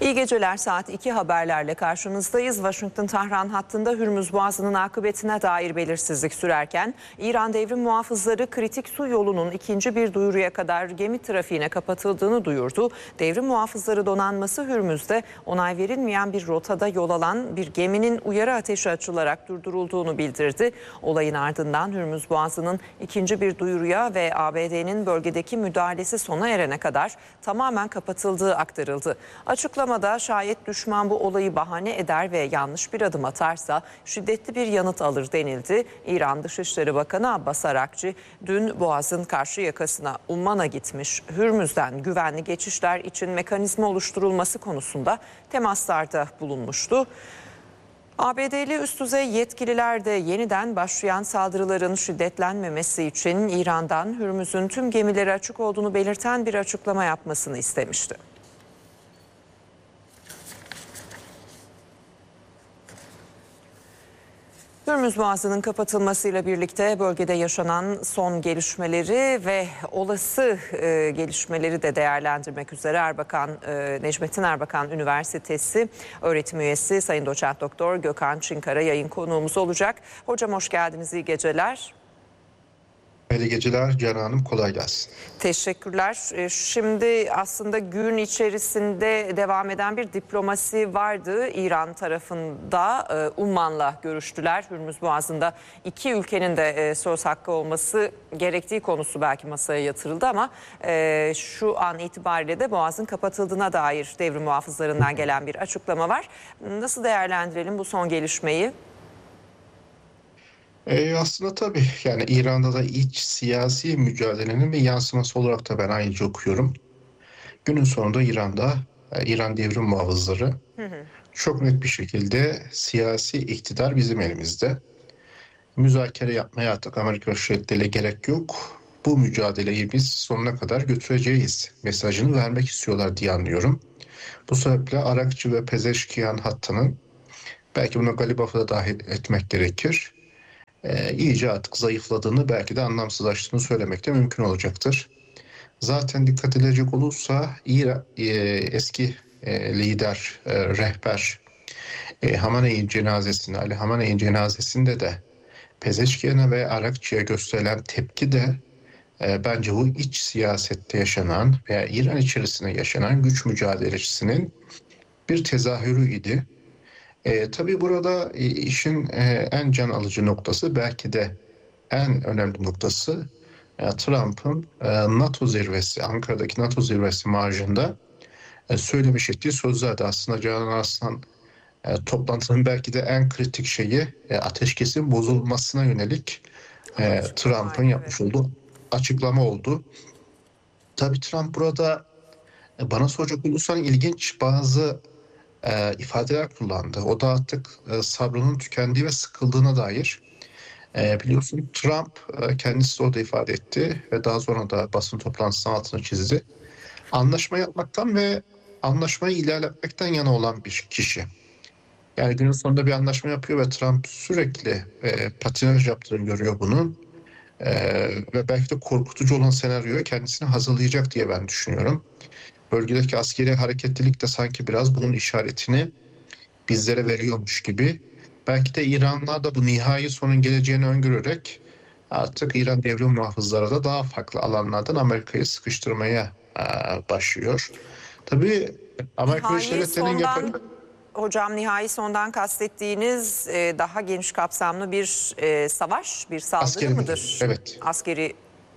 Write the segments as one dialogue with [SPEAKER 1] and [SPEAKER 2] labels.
[SPEAKER 1] İyi geceler, saat 2 haberlerle karşınızdayız. Washington-Tahran hattında Hürmüz Boğazı'nın akıbetine dair belirsizlik sürerken İran devrim muhafızları kritik su yolunun ikinci bir duyuruya kadar gemi trafiğine kapatıldığını duyurdu. Devrim muhafızları donanması Hürmüz'de onay verilmeyen bir rotada yol alan bir geminin uyarı ateşi açılarak durdurulduğunu bildirdi. Olayın ardından Hürmüz Boğazı'nın ikinci bir duyuruya ve ABD'nin bölgedeki müdahalesi sona erene kadar tamamen kapatıldığı aktarıldı. Açıklamada şayet düşman bu olayı bahane eder ve yanlış bir adım atarsa şiddetli bir yanıt alır denildi. İran Dışişleri Bakanı Abbas Arakçı dün Boğaz'ın karşı yakasına Umman'a gitmiş. Hürmüz'den güvenli geçişler için mekanizma oluşturulması konusunda temaslarda bulunmuştu. ABD'li üst düzey yetkililer de yeniden başlayan saldırıların şiddetlenmemesi için İran'dan Hürmüz'ün tüm gemileri açık olduğunu belirten bir açıklama yapmasını istemişti. Hürmüz Boğazı'nın kapatılmasıyla birlikte bölgede yaşanan son gelişmeleri ve olası gelişmeleri de değerlendirmek üzere Necmettin Erbakan Üniversitesi öğretim üyesi Sayın Doçent Doktor Gökhan Çinkara yayın konuğumuz olacak. Hocam hoş geldiniz, iyi geceler.
[SPEAKER 2] İyi geceler Canan Hanım, kolay gelsin.
[SPEAKER 1] Teşekkürler. Şimdi aslında gün içerisinde devam eden bir diplomasi vardı. İran tarafında Umman'la görüştüler. Hürmüz Boğazı'nda iki ülkenin de söz hakkı olması gerektiği konusu belki masaya yatırıldı ama şu an itibariyle de Boğaz'ın kapatıldığına dair devrim muhafızlarından gelen bir açıklama var. Nasıl değerlendirelim bu son gelişmeyi?
[SPEAKER 2] Aslında tabii yani İran'da da iç siyasi mücadelenin bir yansıması olarak da ben ayrıca okuyorum. Günün sonunda İran devrim muhafızları çok net bir şekilde siyasi iktidar bizim elimizde. Müzakere yapmaya artık Amerika Birleşik Devletleri'yle gerek yok. Bu mücadeleyi biz sonuna kadar götüreceğiz mesajını vermek istiyorlar diye anlıyorum. Bu sebeple Arakçı ve Pezeşkiyan hattının, belki buna Galibaf'ı da dahil etmek gerekir, iyice artık zayıfladığını, belki de anlamsızlaştığını söylemek de mümkün olacaktır. Zaten dikkat edilecek olursa eski lider, rehber Ali Hamaney'in cenazesinde de Pezeşkiyan'a ve Arakçı'ya gösterilen tepki de bence bu iç siyasette yaşanan veya İran içerisinde yaşanan güç mücadelesinin bir tezahürü idi. Tabii burada işin en can alıcı noktası, belki de en önemli noktası, Trump'ın NATO zirvesi, Ankara'daki NATO zirvesi marjında söylemiş ettiği sözlerdi. Aslında Canan Arslan, toplantının belki de en kritik şeyi ateşkesin bozulmasına yönelik Trump'ın yapmış olduğu açıklama oldu. Tabii Trump burada bana soracak olursan ilginç bazı ifadeler kullandı. O da artık sabrının tükendiği ve sıkıldığına dair. Biliyorsun Trump kendisi de orada ifade etti ve daha sonra da basın toplantısının altını çizdi. Anlaşma yapmaktan ve anlaşmayı ilerletmekten yana olan bir kişi. Yani günün sonunda bir anlaşma yapıyor ve Trump sürekli patinaj yaptığını görüyor bunun. Ve belki de korkutucu olan senaryoyu kendisine hazırlayacak diye ben düşünüyorum. Bölgedeki askeri hareketlilik de sanki biraz bunun işaretini bizlere veriyormuş gibi. Belki de İranlılar da bu nihai sonun geleceğini öngörerek artık İran devrim muhafızları da daha farklı alanlardan Amerika'yı sıkıştırmaya başlıyor. Tabii Amerika Birleşik Devletleri'nin yapacağı...
[SPEAKER 1] Hocam, nihai sondan kastettiğiniz daha geniş kapsamlı bir savaş, bir saldırı
[SPEAKER 2] askeri
[SPEAKER 1] mıdır?
[SPEAKER 2] Evet.
[SPEAKER 1] Askeri.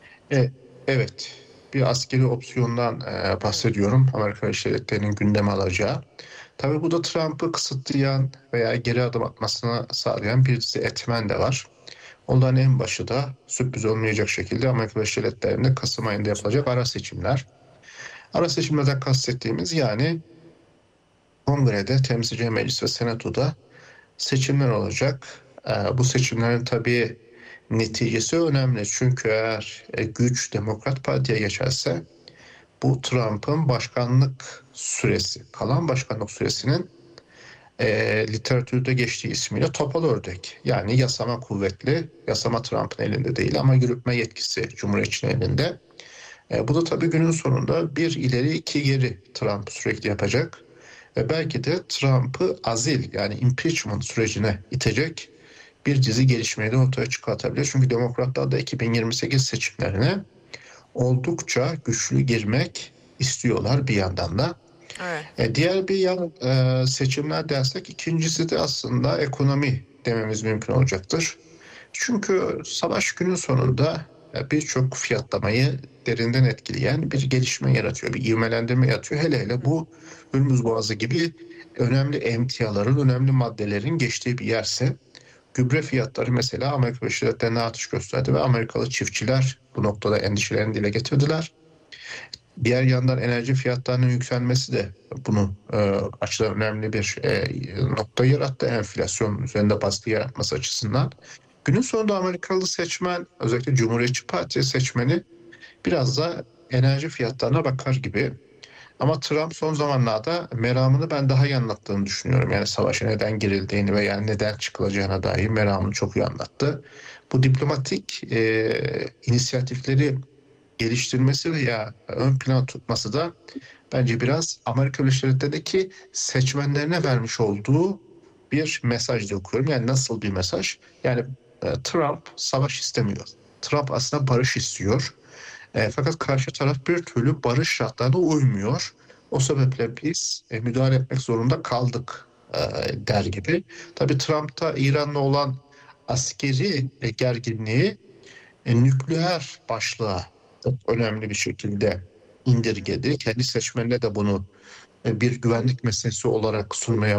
[SPEAKER 2] Evet. Bir askeri opsiyondan bahsediyorum. Amerika Birleşik Devletleri'nin gündeme alacağı. Tabii bu da Trump'ı kısıtlayan veya geri adım atmasını sağlayan bir dizi etmen de var. Onların en başı da sürpriz olmayacak şekilde Amerika Birleşik Devletleri'nde Kasım ayında yapılacak ara seçimler. Ara seçimlerden kastettiğimiz yani Kongre'de, Temsilciler Meclisi ve Senato'da seçimler olacak. Bu seçimlerin tabii neticesi önemli. Çünkü eğer güç Demokrat Parti'ye geçerse bu Trump'ın başkanlık süresi, kalan başkanlık süresinin literatürde geçtiği ismiyle topal ördek. Yani yasama kuvvetli, yasama Trump'ın elinde değil ama yürütme yetkisi Cumhuriyetçinin elinde. Bu da tabii günün sonunda bir ileri iki geri Trump sürekli yapacak. ve belki de Trump'ı azil yani impeachment sürecine itecek bir dizi gelişmeyi de ortaya çıkartabilir. Çünkü Demokratlar da 2028 seçimlerine oldukça güçlü girmek istiyorlar bir yandan da.
[SPEAKER 1] Evet.
[SPEAKER 2] Diğer bir yan seçimler dersek ikincisi de aslında ekonomi dememiz mümkün olacaktır. Çünkü savaş günün sonunda birçok fiyatlamayı derinden etkileyen bir gelişme yaratıyor, bir ivmelendirme yaratıyor. Hele hele bu Hürmüz Boğazı gibi önemli emtiaların, önemli maddelerin geçtiği bir yerse gübre fiyatları mesela Amerika Birleşik Devletleri'ne artış gösterdi ve Amerikalı çiftçiler bu noktada endişelerini dile getirdiler. Diğer yandan enerji fiyatlarının yükselmesi de bunu açıdan önemli bir nokta yarattı. Enflasyon üzerinde baskı yaratması açısından. Günün sonunda Amerikalı seçmen, özellikle Cumhuriyetçi Parti seçmeni biraz da enerji fiyatlarına bakar gibi. Ama Trump son zamanlarda meramını ben daha iyi anlattığını düşünüyorum. Yani savaşa neden girildiğini ve yani neden çıkılacağına dair meramını çok iyi anlattı. Bu diplomatik inisiyatifleri geliştirmesi veya ön plan tutması da bence biraz Amerika Birleşik Devletleri'ndeki seçmenlerine vermiş olduğu bir mesaj diye okuyorum. Yani nasıl bir mesaj? Yani Trump savaş istemiyor. Trump aslında barış istiyor. Fakat karşı taraf bir türlü barış şartlarına uymuyor. O sebeple biz müdahale etmek zorunda kaldık der gibi. Tabii Trump da İran'la olan askeri gerginliği nükleer başlığa çok önemli bir şekilde indirgedi. Kendi seçmenine de bunu bir güvenlik meselesi olarak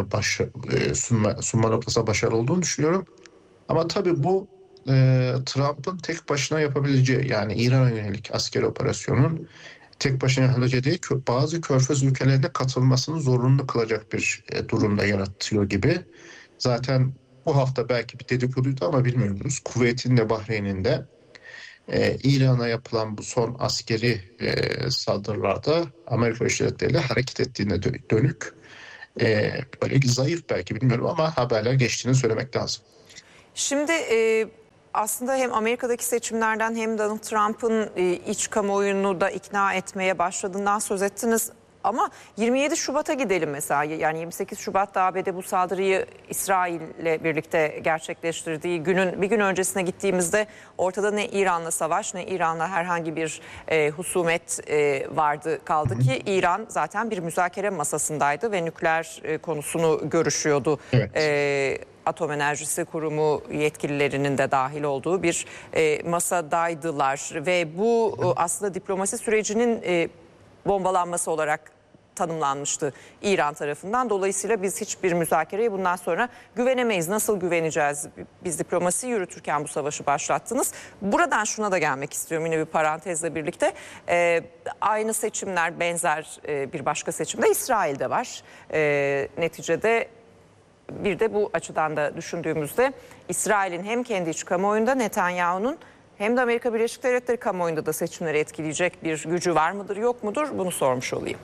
[SPEAKER 2] sunma noktasında başarılı olduğunu düşünüyorum. Ama tabii bu Trump'ın tek başına yapabileceği yani İran'a yönelik askeri operasyonun tek başına yapabileceği değil, bazı körfez ülkelerine katılmasını zorunlu kılacak bir durumda yaratıyor gibi. Zaten bu hafta belki bir dedikoduydu ama bilmiyoruz. Kuveyt'in de Bahreyn'in de İran'a yapılan bu son askeri saldırılarda Amerika Birleşik Devletleri ile hareket ettiğine dönük böyle zayıf belki bilmiyorum ama haberler geçtiğini söylemek lazım.
[SPEAKER 1] Şimdi aslında hem Amerika'daki seçimlerden hem Donald Trump'ın iç kamuoyunu da ikna etmeye başladığından söz ettiniz. Ama 27 Şubat'a gidelim mesela. Yani 28 Şubat'ta ABD bu saldırıyı İsrail'le birlikte gerçekleştirdiği günün bir gün öncesine gittiğimizde ortada ne İran'la savaş ne İran'la herhangi bir husumet vardı kaldı ki İran zaten bir müzakere masasındaydı ve nükleer konusunu görüşüyordu.
[SPEAKER 2] Evet.
[SPEAKER 1] Atom Enerjisi Kurumu yetkililerinin de dahil olduğu bir masadaydılar ve bu aslında diplomasi sürecinin bombalanması olarak tanımlanmıştı İran tarafından. Dolayısıyla biz hiçbir müzakereye bundan sonra güvenemeyiz. Nasıl güveneceğiz? Biz diplomasi yürütürken bu savaşı başlattınız. Buradan şuna da gelmek istiyorum yine bir parantezle birlikte. Aynı seçimler benzer bir başka seçimde İsrail'de var. Neticede bir de bu açıdan da düşündüğümüzde İsrail'in hem kendi iç kamuoyunda Netanyahu'nun hem de Amerika Birleşik Devletleri kamuoyunda da seçimleri etkileyecek bir gücü var mıdır yok mudur bunu sormuş olayım.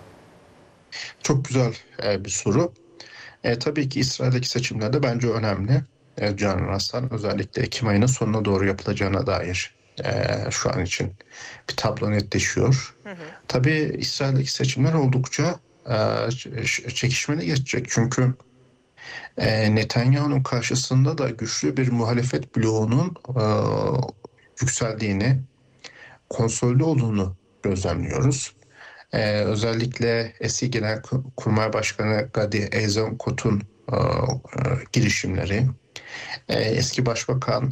[SPEAKER 2] Çok güzel bir soru. Tabii ki İsrail'deki seçimlerde bence önemli. Canan Aslan özellikle Ekim ayının sonuna doğru yapılacağına dair şu an için bir tablo netleşiyor. Tabii İsrail'deki seçimler oldukça çekişmeli geçecek. Çünkü Netanyahu'nun karşısında da güçlü bir muhalefet bloğunun yükseldiğini, konsolide olduğunu gözlemliyoruz. Özellikle eski Genelkurmay Başkanı Gadi Eisenkot'un girişimleri, eski Başbakan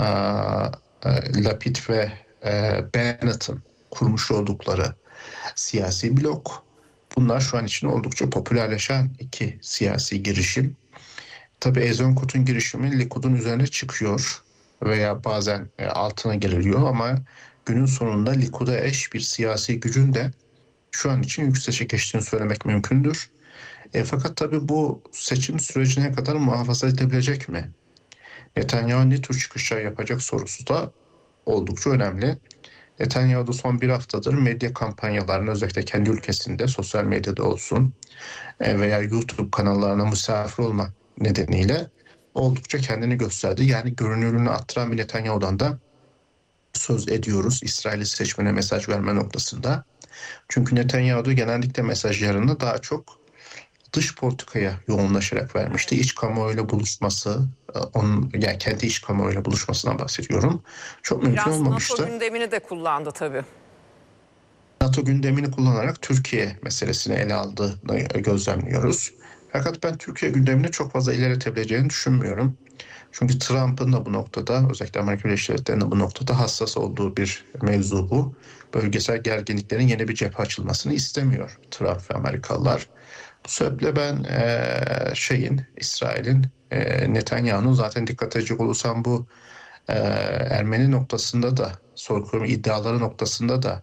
[SPEAKER 2] Lapid ve Bennett'ın kurmuş oldukları siyasi blok, bunlar şu an için oldukça popülerleşen iki siyasi girişim. Tabii Eisenkot'un girişimi Likud'un üzerine çıkıyor veya bazen altına giriliyor ama günün sonunda Likud'a eş bir siyasi gücün de şu an için yükselişe geçtiğini söylemek mümkündür. Fakat tabii bu seçim sürecine kadar muhafaza edebilecek mi? Netanyahu ne tür çıkışlar yapacak sorusu da oldukça önemli. Netanyahu da son bir haftadır medya kampanyalarını özellikle kendi ülkesinde sosyal medyada olsun veya YouTube kanallarına misafir olma nedeniyle oldukça kendini gösterdi. Yani görünürlüğünü arttıran bir Netanyahu'dan da söz ediyoruz İsrail'i seçmene mesaj verme noktasında. Çünkü Netanyahu genellikle mesajlarını daha çok dış politikaya yoğunlaşarak vermişti. İç kamuoyuyla buluşması, yani kendi iç kamuoyuyla buluşmasından bahsediyorum. Çok mümkün
[SPEAKER 1] Biraz NATO
[SPEAKER 2] olmamıştı.
[SPEAKER 1] gündemini de kullandı tabii.
[SPEAKER 2] NATO gündemini kullanarak Türkiye meselesini ele aldığını gözlemliyoruz. Fakat ben Türkiye gündemini çok fazla ilerletebileceğini düşünmüyorum. Çünkü Trump'ın da bu noktada, özellikle Amerika Birleşik Devletleri'nin de bu noktada hassas olduğu bir mevzu bu. Bölgesel gerginliklerin yeni bir cephe açılmasını istemiyor Trump ve Amerikalılar. Bu sebeple ben İsrail'in, Netanyahu'nun, zaten dikkat edecek olursam bu Ermeni noktasında da, soykırım iddiaları noktasında da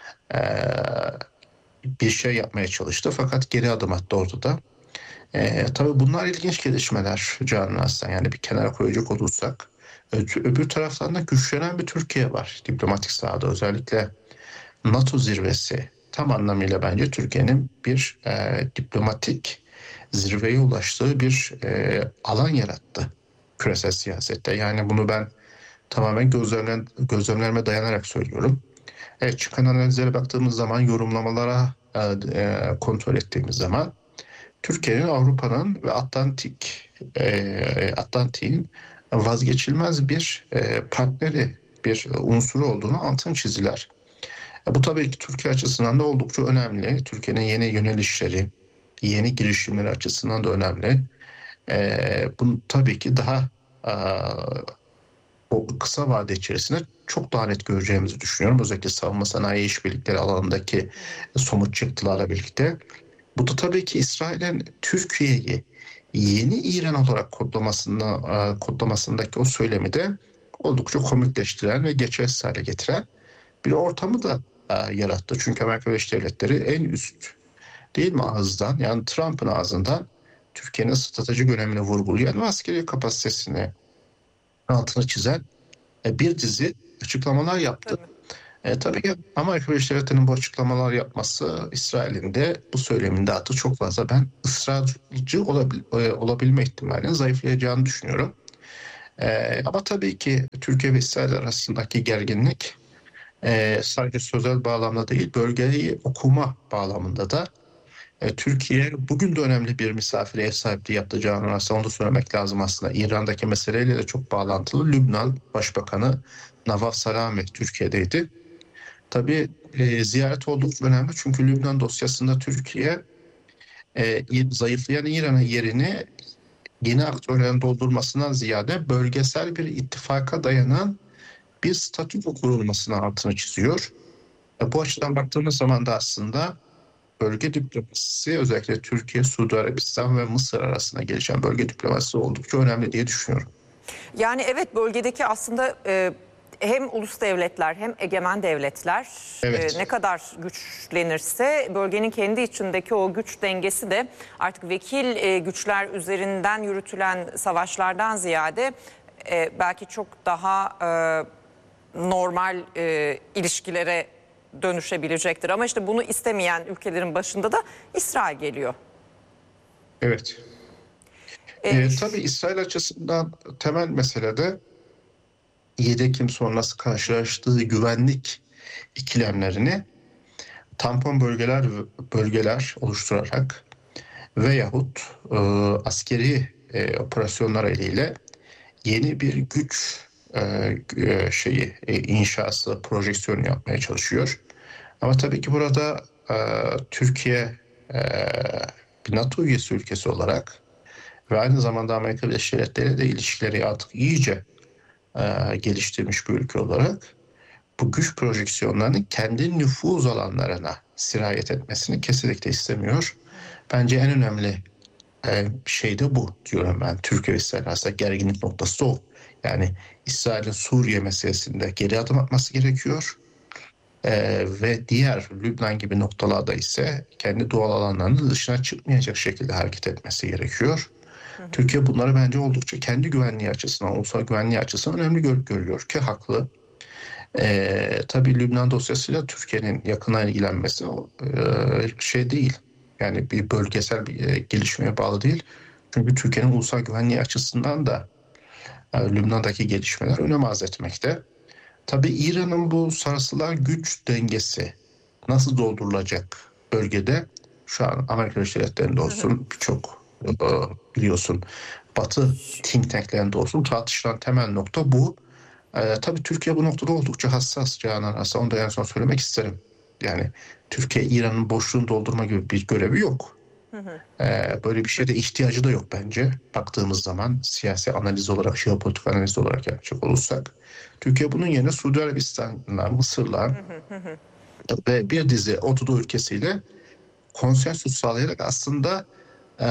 [SPEAKER 2] bir şey yapmaya çalıştı. Fakat geri adım attı orada. Tabii bunlar ilginç gelişmeler Canan Aslan. Yani bir kenara koyacak olursak. Öbür taraftan da güçlenen bir Türkiye var diplomatik sahada. Özellikle NATO zirvesi tam anlamıyla bence Türkiye'nin bir diplomatik zirveye ulaştığı bir alan yarattı küresel siyasette. Yani bunu ben tamamen gözlemlerime dayanarak söylüyorum. Evet, çıkan analizlere baktığımız zaman, yorumlamalara kontrol ettiğimiz zaman Türkiye'nin Avrupa'nın ve Atlantik'in vazgeçilmez bir partneri, bir unsuru olduğunu altın çizdiler. Bu tabii ki Türkiye açısından da oldukça önemli. Türkiye'nin yeni yönelişleri, yeni girişimleri açısından da önemli. Bunu tabii ki daha o kısa vade içerisinde çok daha net göreceğimizi düşünüyorum. Özellikle savunma sanayi işbirlikleri alanındaki somut çıktılarla birlikte. Bu da tabii ki İsrail'in Türkiye'yi yeni İran olarak kodlamasındaki o söylemi de oldukça komikleştiren ve geçersiz hale getiren bir ortamı da yarattı. Çünkü Amerika Birleşik Devletleri en üst, değil mi, ağızdan, yani Trump'ın ağzından Türkiye'nin stratejik önemini vurgulayan ve askeri kapasitesini altını çizen bir dizi açıklamalar yaptı. Tabii ki Amerika Birleşik Devletleri'nin bu açıklamalar yapması, İsrail'in de bu söyleminde artık çok fazla ben ısrarcı olabilme ihtimalinin zayıflayacağını düşünüyorum. Ama tabii ki Türkiye ve İsrail arasındaki gerginlik sadece sözel bağlamda değil, bölgeyi okuma bağlamında da Türkiye bugün de önemli bir misafire ev sahipliği yapacağını aslında onu da söylemek lazım aslında. İran'daki meseleyle de çok bağlantılı. Lübnan Başbakanı Navaf Salami Türkiye'deydi. Tabii ziyaret oldukça önemli çünkü Lübnan dosyasında Türkiye zayıflayan İran'ın yerini yeni aktörlerin doldurmasından ziyade bölgesel bir ittifaka dayanan bir statü kurulmasına altını çiziyor. Bu açıdan baktığımız zaman da aslında bölge diplomasisi, özellikle Türkiye, Suudi Arabistan ve Mısır arasında gelişen bölge diplomasisi oldukça önemli diye düşünüyorum.
[SPEAKER 1] Yani evet, bölgedeki aslında hem ulus devletler hem egemen devletler
[SPEAKER 2] Evet.
[SPEAKER 1] ne kadar güçlenirse bölgenin kendi içindeki o güç dengesi de artık vekil güçler üzerinden yürütülen savaşlardan ziyade belki çok daha normal ilişkilere dönüşebilecektir. Ama işte bunu istemeyen ülkelerin başında da İsrail geliyor.
[SPEAKER 2] Evet. Tabii İsrail açısından temel mesele de 7 Ekim sonrası karşılaştığı güvenlik ikilemlerini tampon bölgeler oluşturarak veyahut askeri operasyonlar eliyle yeni bir güç inşası, projeksiyonu yapmaya çalışıyor. Ama tabii ki burada Türkiye bir NATO üyesi ülkesi olarak ve aynı zamanda Amerika Birleşik Devletleri de ilişkileri artık iyice geliştirmiş bir ülke olarak bu güç projeksiyonlarının kendi nüfuz alanlarına sirayet etmesini kesinlikle istemiyor. Bence en önemli şey de bu diyorum ben. Türkiye ve İsrail arasında gerginlik noktası o. Yani İsrail'in Suriye meselesinde geri adım atması gerekiyor. Ve diğer Lübnan gibi noktalarda ise kendi doğal alanlarının dışına çıkmayacak şekilde hareket etmesi gerekiyor. Türkiye bunları bence oldukça kendi güvenliği açısından, ulusal güvenliği açısından önemli görüyor ki haklı. Tabii Lübnan dosyasıyla Türkiye'nin yakından ilgilenmesi şey değil. Yani bir bölgesel bir gelişmeye bağlı değil. Çünkü Türkiye'nin ulusal güvenliği açısından da Lübnan'daki gelişmeler önem arz etmekte. Tabii İran'ın bu sarsılan güç dengesi nasıl doldurulacak bölgede? Şu an Amerika Birleşik Devletleri'nde olsun, birçok biliyorsun Batı think tanklerinde olsun tartışılan temel nokta bu. Tabii Türkiye bu noktada oldukça hassas Canan aslında. Onu da en son söylemek isterim. Yani Türkiye İran'ın boşluğunu doldurma gibi bir görevi yok. Böyle bir şeye ihtiyacı da yok bence. Baktığımız zaman siyasi analiz olarak, jeopolitik analiz olarak yapacak olursak. Türkiye bunun yerine Suudi Arabistan'la, Mısır'la ve bir dizi Orta Doğu ülkesiyle konsensus sağlayarak aslında e,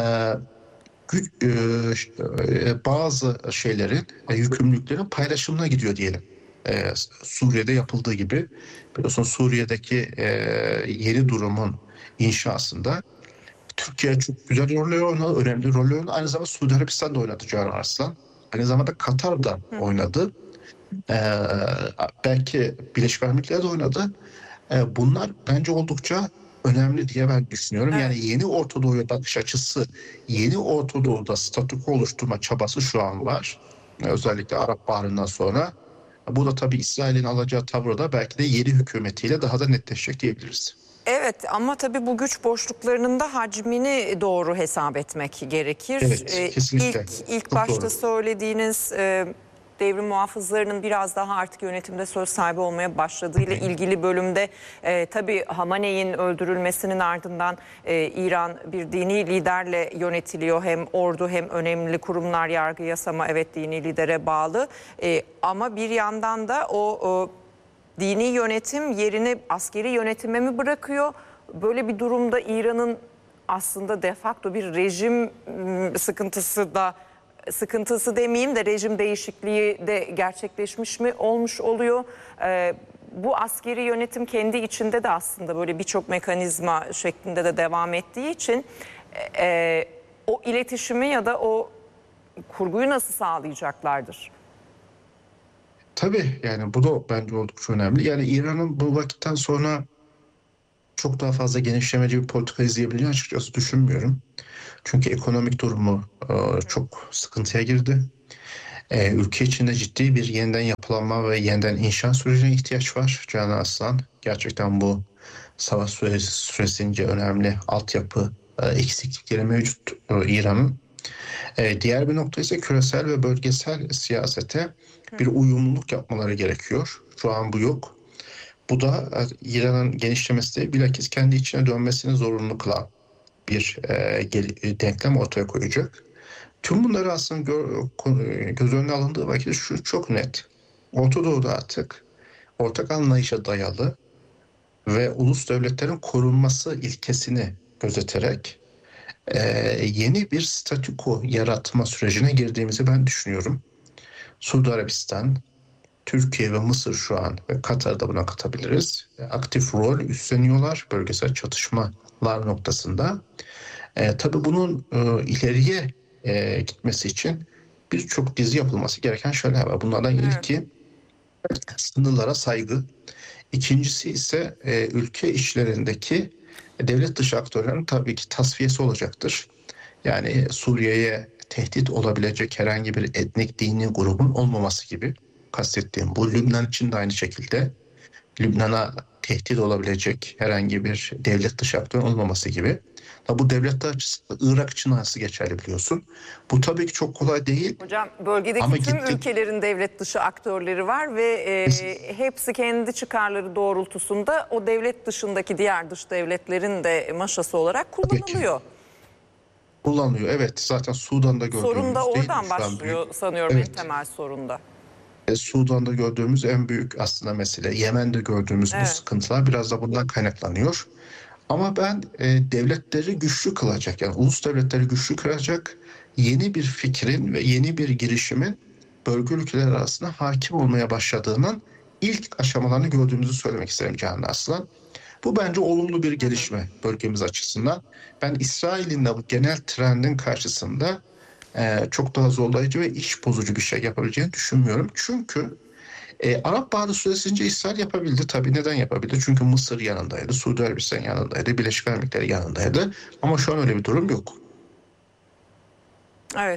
[SPEAKER 2] bazı şeylerin, yükümlülüklerin paylaşımına gidiyor diyelim. Suriye'de yapıldığı gibi. Biliyorsun Suriye'deki yeni durumun inşasında Türkiye çok güzel rol oynadı, önemli rol oynadı. Aynı zamanda Suudi Arabistan da oynadı Canan Arslan. Aynı zamanda Katar da oynadı. Ee, belki Birleşik Arap Emirlikleri de oynadı. Bunlar bence oldukça önemli diye ben düşünüyorum.
[SPEAKER 1] Evet.
[SPEAKER 2] Yani yeni Orta Doğu'ya bakış açısı, yeni Orta Doğu'da statüko oluşturma çabası şu an var. Özellikle Arap Baharı'ndan sonra. Bu da tabii İsrail'in alacağı tavrı da belki de yeni hükümetiyle daha da netleşecek diyebiliriz.
[SPEAKER 1] Evet, ama tabii bu güç boşluklarının da hacmini doğru hesap etmek gerekir.
[SPEAKER 2] Evet, kesinlikle.
[SPEAKER 1] İlk
[SPEAKER 2] Çok
[SPEAKER 1] başta
[SPEAKER 2] doğru.
[SPEAKER 1] söylediğiniz devrim muhafızlarının biraz daha artık yönetimde söz sahibi olmaya başladığıyla ilgili bölümde tabii Hamaney'in öldürülmesinin ardından İran bir dini liderle yönetiliyor. Hem ordu hem önemli kurumlar, yargı, yasama, evet, dini lidere bağlı. Ama bir yandan da o dini yönetim yerini askeri yönetime mi bırakıyor? Böyle bir durumda İran'ın aslında de facto bir rejim sıkıntısı demeyeyim de rejim değişikliği de gerçekleşmiş mi olmuş oluyor? Bu askeri yönetim kendi içinde de aslında böyle birçok mekanizma şeklinde de devam ettiği için o iletişimi ya da o kurguyu nasıl sağlayacaklardır?
[SPEAKER 2] Tabii yani bu da bence oldukça önemli. Yani İran'ın bu vakitten sonra çok daha fazla genişlemeci bir politika izleyebileceğini açıkçası düşünmüyorum. Çünkü ekonomik durumu çok sıkıntıya girdi. Ülke içinde ciddi bir yeniden yapılanma ve yeniden inşa sürecine ihtiyaç var Canan Aslan. Gerçekten bu savaş süresince önemli altyapı eksiklikleri mevcut İran'ın. Diğer bir nokta ise küresel ve bölgesel siyasete bir uyumluluk yapmaları gerekiyor. Şu an bu yok. Bu da İran'ın genişlemesi değil, bilakis kendi içine dönmesini zorunlu kılan bir denklem ortaya koyacak. Tüm bunları aslında göz önüne alındığı vakit şu çok net. Orta Doğu'da artık ortak anlayışa dayalı ve ulus devletlerin korunması ilkesini gözeterek yeni bir statüko yaratma sürecine girdiğimizi ben düşünüyorum. Suudi Arabistan, Türkiye ve Mısır şu an ve Katar'da buna katabiliriz. Aktif rol üstleniyorlar bölgesel çatışmalar noktasında. Tabii bunun ileriye gitmesi için birçok dizi yapılması gereken şeyler var. Bunlardan ilki sınırlara saygı. İkincisi ise ülke içlerindeki devlet dışı aktörlerin tabii ki tasfiyesi olacaktır. Yani Suriye'ye tehdit olabilecek herhangi bir etnik dini grubun olmaması gibi kastettiğim bu. Lübnan için de aynı şekilde Lübnan'a tehdit olabilecek herhangi bir devlet dışı aktörün olmaması gibi. Bu devlet açısından Irak için nasıl geçerli biliyorsun. Bu tabii ki çok kolay değil.
[SPEAKER 1] Hocam bölgedeki
[SPEAKER 2] Ama
[SPEAKER 1] tüm ülkelerin devlet dışı aktörleri var ve hepsi kendi çıkarları doğrultusunda o devlet dışındaki diğer dış devletlerin de maşası olarak kullanılıyor.
[SPEAKER 2] Kullanılıyor. Evet, zaten Sudan'da gördüğümüz
[SPEAKER 1] Sorun da
[SPEAKER 2] değil mi
[SPEAKER 1] oradan
[SPEAKER 2] şu an
[SPEAKER 1] başlıyor
[SPEAKER 2] büyük?
[SPEAKER 1] sanıyorum,
[SPEAKER 2] Evet.
[SPEAKER 1] en temel sorunda.
[SPEAKER 2] Sudan'da gördüğümüz en büyük aslında mesele. Yemen'de gördüğümüz bu sıkıntılar biraz da bundan kaynaklanıyor. Ama ben devletleri güçlü kılacak, yani ulus devletleri güçlü kılacak yeni bir fikrin ve yeni bir girişimin bölge ülkeler arasında hakim olmaya başladığının ilk aşamalarını gördüğümüzü söylemek isterim Canan Aslan. Bu bence olumlu bir gelişme bölgemiz açısından. Ben İsrail'in de bu genel trendin karşısında çok daha zorlayıcı ve iş bozucu bir şey yapabileceğini düşünmüyorum. Çünkü Arap Baharı süresince İsrail yapabildi. Tabii neden yapabildi? Çünkü Mısır yanındaydı, Suudi Arabistan yanındaydı, Birleşik Arap Emirlikleri yanındaydı. Ama şu an öyle bir durum yok.
[SPEAKER 1] Evet.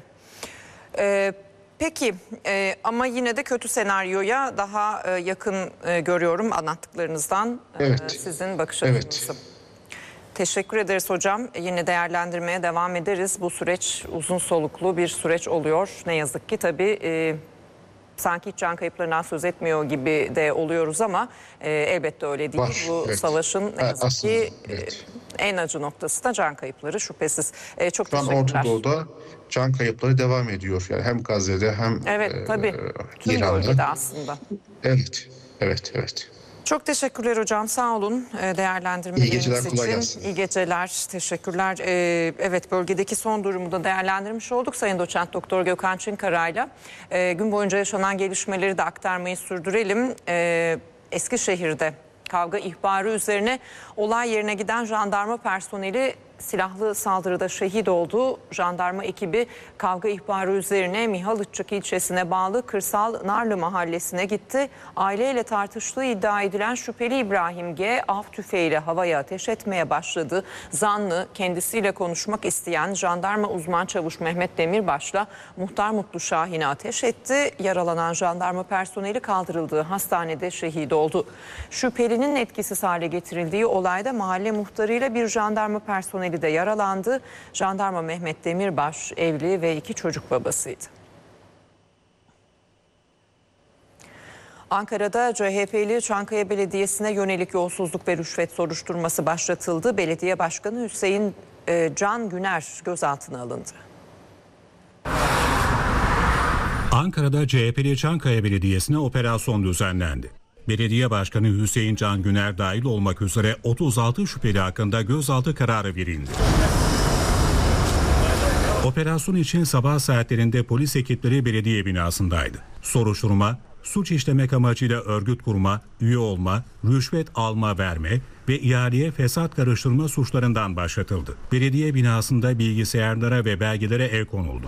[SPEAKER 1] Peki ama yine de kötü senaryoya daha yakın görüyorum anlattıklarınızdan
[SPEAKER 2] Evet.
[SPEAKER 1] sizin bakış
[SPEAKER 2] Evet.
[SPEAKER 1] açınızı. Teşekkür ederiz hocam. Yine değerlendirmeye devam ederiz. Bu süreç uzun soluklu bir süreç oluyor. Ne yazık ki tabii sanki hiç can kayıplarından söz etmiyor gibi de oluyoruz ama elbette öyle değil.
[SPEAKER 2] Var,
[SPEAKER 1] Bu
[SPEAKER 2] evet.
[SPEAKER 1] savaşın ne yazık
[SPEAKER 2] Aslında,
[SPEAKER 1] ki
[SPEAKER 2] evet.
[SPEAKER 1] en acı noktası da can kayıpları şüphesiz. Çok
[SPEAKER 2] Şu an
[SPEAKER 1] teşekkürler.
[SPEAKER 2] Orta Doğu'da can kayıpları devam ediyor. Yani hem Gazze'de hem
[SPEAKER 1] Evet tabii. Tüm
[SPEAKER 2] İran'da.
[SPEAKER 1] bölgede aslında.
[SPEAKER 2] Evet.
[SPEAKER 1] Çok teşekkürler hocam. Sağ olun değerlendirmeleriniz
[SPEAKER 2] İyi geceler,
[SPEAKER 1] için.
[SPEAKER 2] kolay gelsin.
[SPEAKER 1] İyi geceler. Teşekkürler. Evet, bölgedeki son durumu da değerlendirmiş olduk. Sayın Doçent Doktor Gökhan Çinkara'yla gün boyunca yaşanan gelişmeleri de aktarmayı sürdürelim. Eskişehir'de kavga ihbarı üzerine olay yerine giden jandarma personeli silahlı saldırıda şehit oldu. Jandarma ekibi kavga ihbarı üzerine Mihalıççık ilçesine bağlı Kırsal Narlı mahallesine gitti. Aileyle tartıştığı iddia edilen şüpheli İbrahim G. av tüfeğiyle havaya ateş etmeye başladı. Zanlı kendisiyle konuşmak isteyen jandarma uzman çavuş Mehmet Demirbaş'la muhtar Mutlu Şahin'e ateş etti. Yaralanan jandarma personeli kaldırıldığı hastanede şehit oldu. Şüphelinin etkisiz hale getirildiği olayda mahalle muhtarıyla bir jandarma personeli de yaralandı. Jandarma Mehmet Demirbaş evli ve 2 çocuk babasıydı. Ankara'da CHP'li Çankaya Belediyesi'ne yönelik yolsuzluk ve rüşvet soruşturması başlatıldı. Belediye Başkanı Hüseyin Can Güner gözaltına alındı.
[SPEAKER 3] Ankara'da CHP'li Çankaya Belediyesi'ne operasyon düzenlendi. Belediye Başkanı Hüseyin Can Güner dahil olmak üzere 36 şüpheli hakkında gözaltı kararı verildi. Operasyon için sabah saatlerinde polis ekipleri belediye binasındaydı. Soruşturma, suç işlemek amacıyla örgüt kurma, üye olma, rüşvet alma verme ve ihaleye fesat karıştırma suçlarından başlatıldı. Belediye binasında bilgisayarlara ve belgelere el konuldu.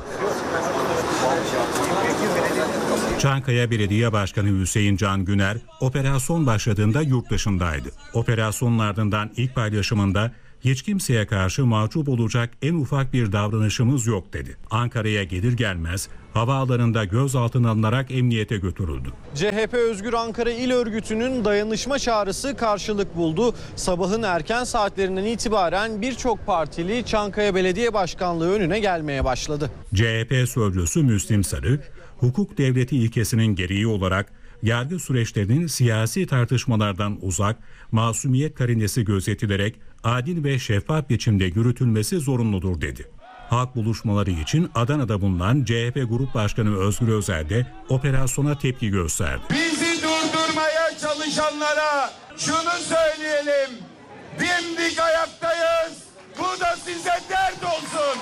[SPEAKER 3] Çankaya Belediye Başkanı Hüseyin Can Güner operasyon başladığında yurt dışındaydı. Operasyonun ardından ilk paylaşımında hiç kimseye karşı mahcup olacak en ufak bir davranışımız yok dedi. Ankara'ya gelir gelmez havaalanında gözaltına alınarak emniyete götürüldü.
[SPEAKER 4] CHP Özgür Ankara İl Örgütü'nün dayanışma çağrısı karşılık buldu. Sabahın erken saatlerinden itibaren birçok partili Çankaya Belediye Başkanlığı önüne gelmeye başladı.
[SPEAKER 3] CHP sözcüsü Müslim Sarı, hukuk devleti ilkesinin gereği olarak yargı süreçlerinin siyasi tartışmalardan uzak, masumiyet karinesi gözetilerek adil ve şeffaf biçimde yürütülmesi zorunludur dedi. Halk buluşmaları için Adana'da bulunan CHP Grup Başkanı Özgür Özel de operasyona tepki gösterdi.
[SPEAKER 5] Bizi durdurmaya çalışanlara şunu söyleyelim: dimdik ayaktayız, bu da size dert olsun.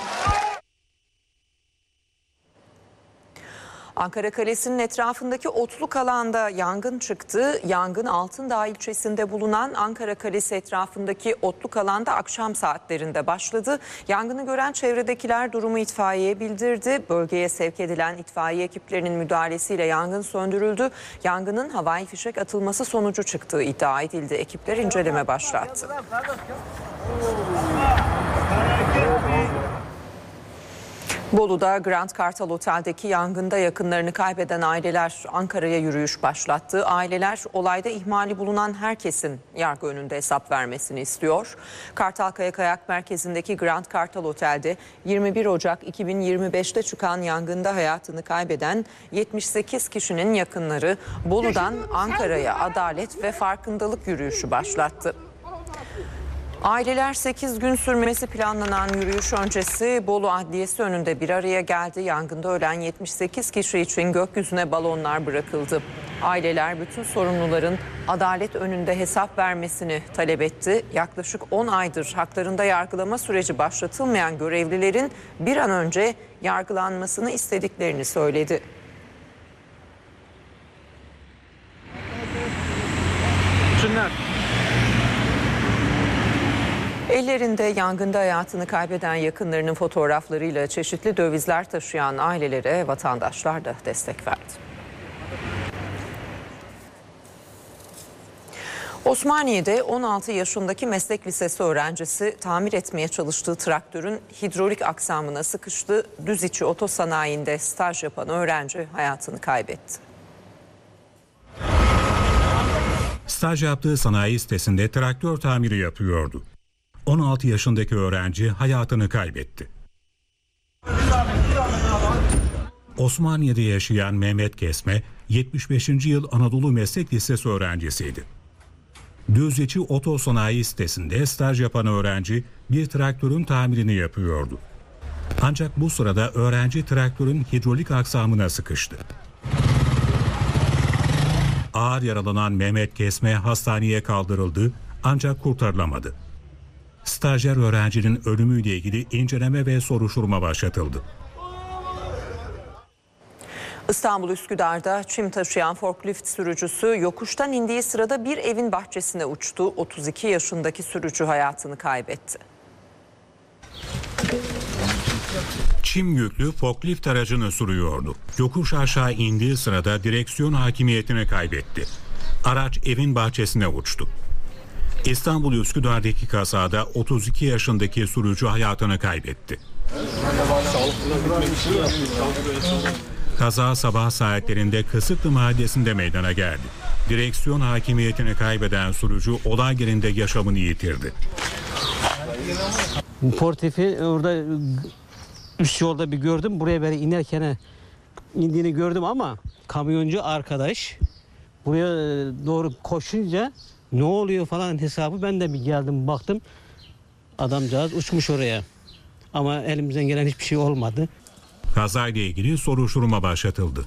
[SPEAKER 1] Ankara Kalesi'nin etrafındaki otluk alanda yangın çıktı. Yangın Altındağ ilçesinde bulunan Ankara Kalesi etrafındaki otluk alanda akşam saatlerinde başladı. Yangını gören çevredekiler durumu itfaiyeye bildirdi. Bölgeye sevk edilen itfaiye ekiplerinin müdahalesiyle yangın söndürüldü. Yangının havai fişek atılması sonucu çıktığı iddia edildi. Ekipler inceleme başlattı. Bolu'da Grand Kartal Otel'deki yangında yakınlarını kaybeden aileler Ankara'ya yürüyüş başlattı. Aileler olayda ihmali bulunan herkesin yargı önünde hesap vermesini istiyor. Kartalkaya Kayak Merkezi'ndeki Grand Kartal Otel'de 21 Ocak 2025'te çıkan yangında hayatını kaybeden 78 kişinin yakınları Bolu'dan Ankara'ya adalet ve farkındalık yürüyüşü başlattı. Aileler 8 gün sürmesi planlanan yürüyüş öncesi Bolu Adliyesi önünde bir araya geldi. Yangında ölen 78 kişi için gökyüzüne balonlar bırakıldı. Aileler bütün sorumluların adalet önünde hesap vermesini talep etti. Yaklaşık 10 aydır haklarında yargılama süreci başlatılmayan görevlilerin bir an önce yargılanmasını istediklerini söyledi. Ellerinde yangında hayatını kaybeden yakınlarının fotoğraflarıyla çeşitli dövizler taşıyan ailelere vatandaşlar da destek verdi. Osmaniye'de 16 yaşındaki meslek lisesi öğrencisi tamir etmeye çalıştığı traktörün hidrolik aksamına sıkıştı. Düziçi Otosanayi'nde staj yapan öğrenci hayatını kaybetti.
[SPEAKER 3] Staj yaptığı sanayi sitesinde traktör tamiri yapıyordu. 16 yaşındaki öğrenci hayatını kaybetti. Osmaniye'de yaşayan Mehmet Kesme, 75. yıl Anadolu Meslek Lisesi öğrencisiydi. Düzceçi Otosanayi sitesinde staj yapan öğrenci bir traktörün tamirini yapıyordu. Ancak bu sırada öğrenci traktörün hidrolik aksamına sıkıştı. Ağır yaralanan Mehmet Kesme hastaneye kaldırıldı ancak kurtarılamadı. Stajyer öğrencinin ölümüyle ilgili inceleme ve soruşturma başlatıldı.
[SPEAKER 1] İstanbul Üsküdar'da çim taşıyan forklift sürücüsü yokuştan indiği sırada bir evin bahçesine uçtu. 32 yaşındaki sürücü hayatını kaybetti.
[SPEAKER 3] Çim yüklü forklift aracını sürüyordu. Yokuş aşağı indiği sırada direksiyon hakimiyetini kaybetti. Araç evin bahçesine uçtu. İstanbul Üsküdar'daki kazada 32 yaşındaki sürücü hayatını kaybetti. Kaza sabah saatlerinde Kısıklı Mahallesi'nde meydana geldi. Direksiyon hakimiyetini kaybeden sürücü olay yerinde yaşamını yitirdi.
[SPEAKER 6] Portifi orada üst yolda bir gördüm. Buraya böyle inerken indiğini gördüm ama kamyoncu arkadaş buraya doğru koşunca ne oluyor falan hesabı ben de bir geldim baktım. Adamcağız uçmuş oraya. Ama elimizden gelen hiçbir şey olmadı.
[SPEAKER 3] Kazayla ilgili soruşturma başlatıldı.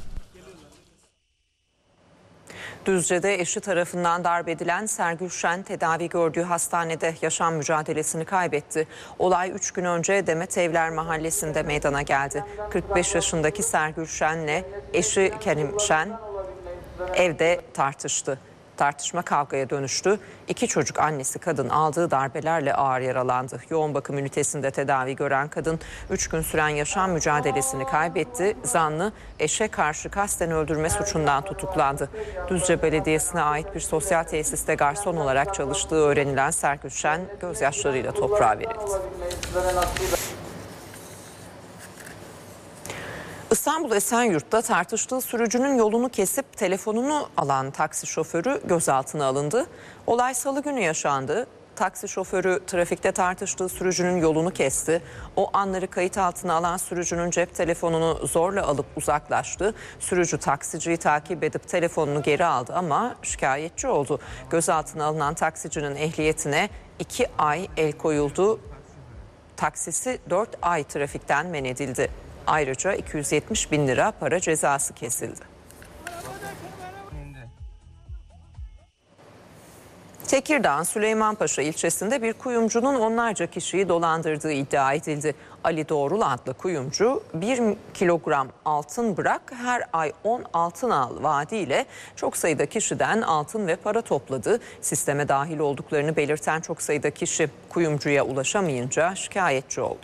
[SPEAKER 1] Düzce'de eşi tarafından darp edilen Sergül Şen tedavi gördüğü hastanede yaşam mücadelesini kaybetti. Olay 3 gün önce Demet Evler Mahallesi'nde meydana geldi. 45 yaşındaki Sergül Şen'le eşi Kerim Şen evde tartıştı. Tartışma kavgaya dönüştü. 2 çocuk annesi kadın aldığı darbelerle ağır yaralandı. Yoğun bakım ünitesinde tedavi gören kadın 3 gün süren yaşam mücadelesini kaybetti. Zanlı eşe karşı kasten öldürme suçundan tutuklandı. Düzce Belediyesi'ne ait bir sosyal tesiste garson olarak çalıştığı öğrenilen Sergül Şen gözyaşlarıyla toprağa verildi. İstanbul Esenyurt'ta tartıştığı sürücünün yolunu kesip telefonunu alan taksi şoförü gözaltına alındı. Olay Salı günü yaşandı. Taksi şoförü trafikte tartıştığı sürücünün yolunu kesti. O anları kayıt altına alan sürücünün cep telefonunu zorla alıp uzaklaştı. Sürücü taksiciyi takip edip telefonunu geri aldı ama şikayetçi oldu. Gözaltına alınan taksicinin ehliyetine 2 ay el koyuldu. Taksisi 4 ay trafikten men edildi. Ayrıca 270 bin lira para cezası kesildi. Tekirdağ Süleymanpaşa ilçesinde bir kuyumcunun onlarca kişiyi dolandırdığı iddia edildi. Ali Doğrul adlı kuyumcu 1 kilogram altın bırak her ay 10 altın al vaadiyle çok sayıda kişiden altın ve para topladı. Sisteme dahil olduklarını belirten çok sayıda kişi kuyumcuya ulaşamayınca şikayetçi oldu.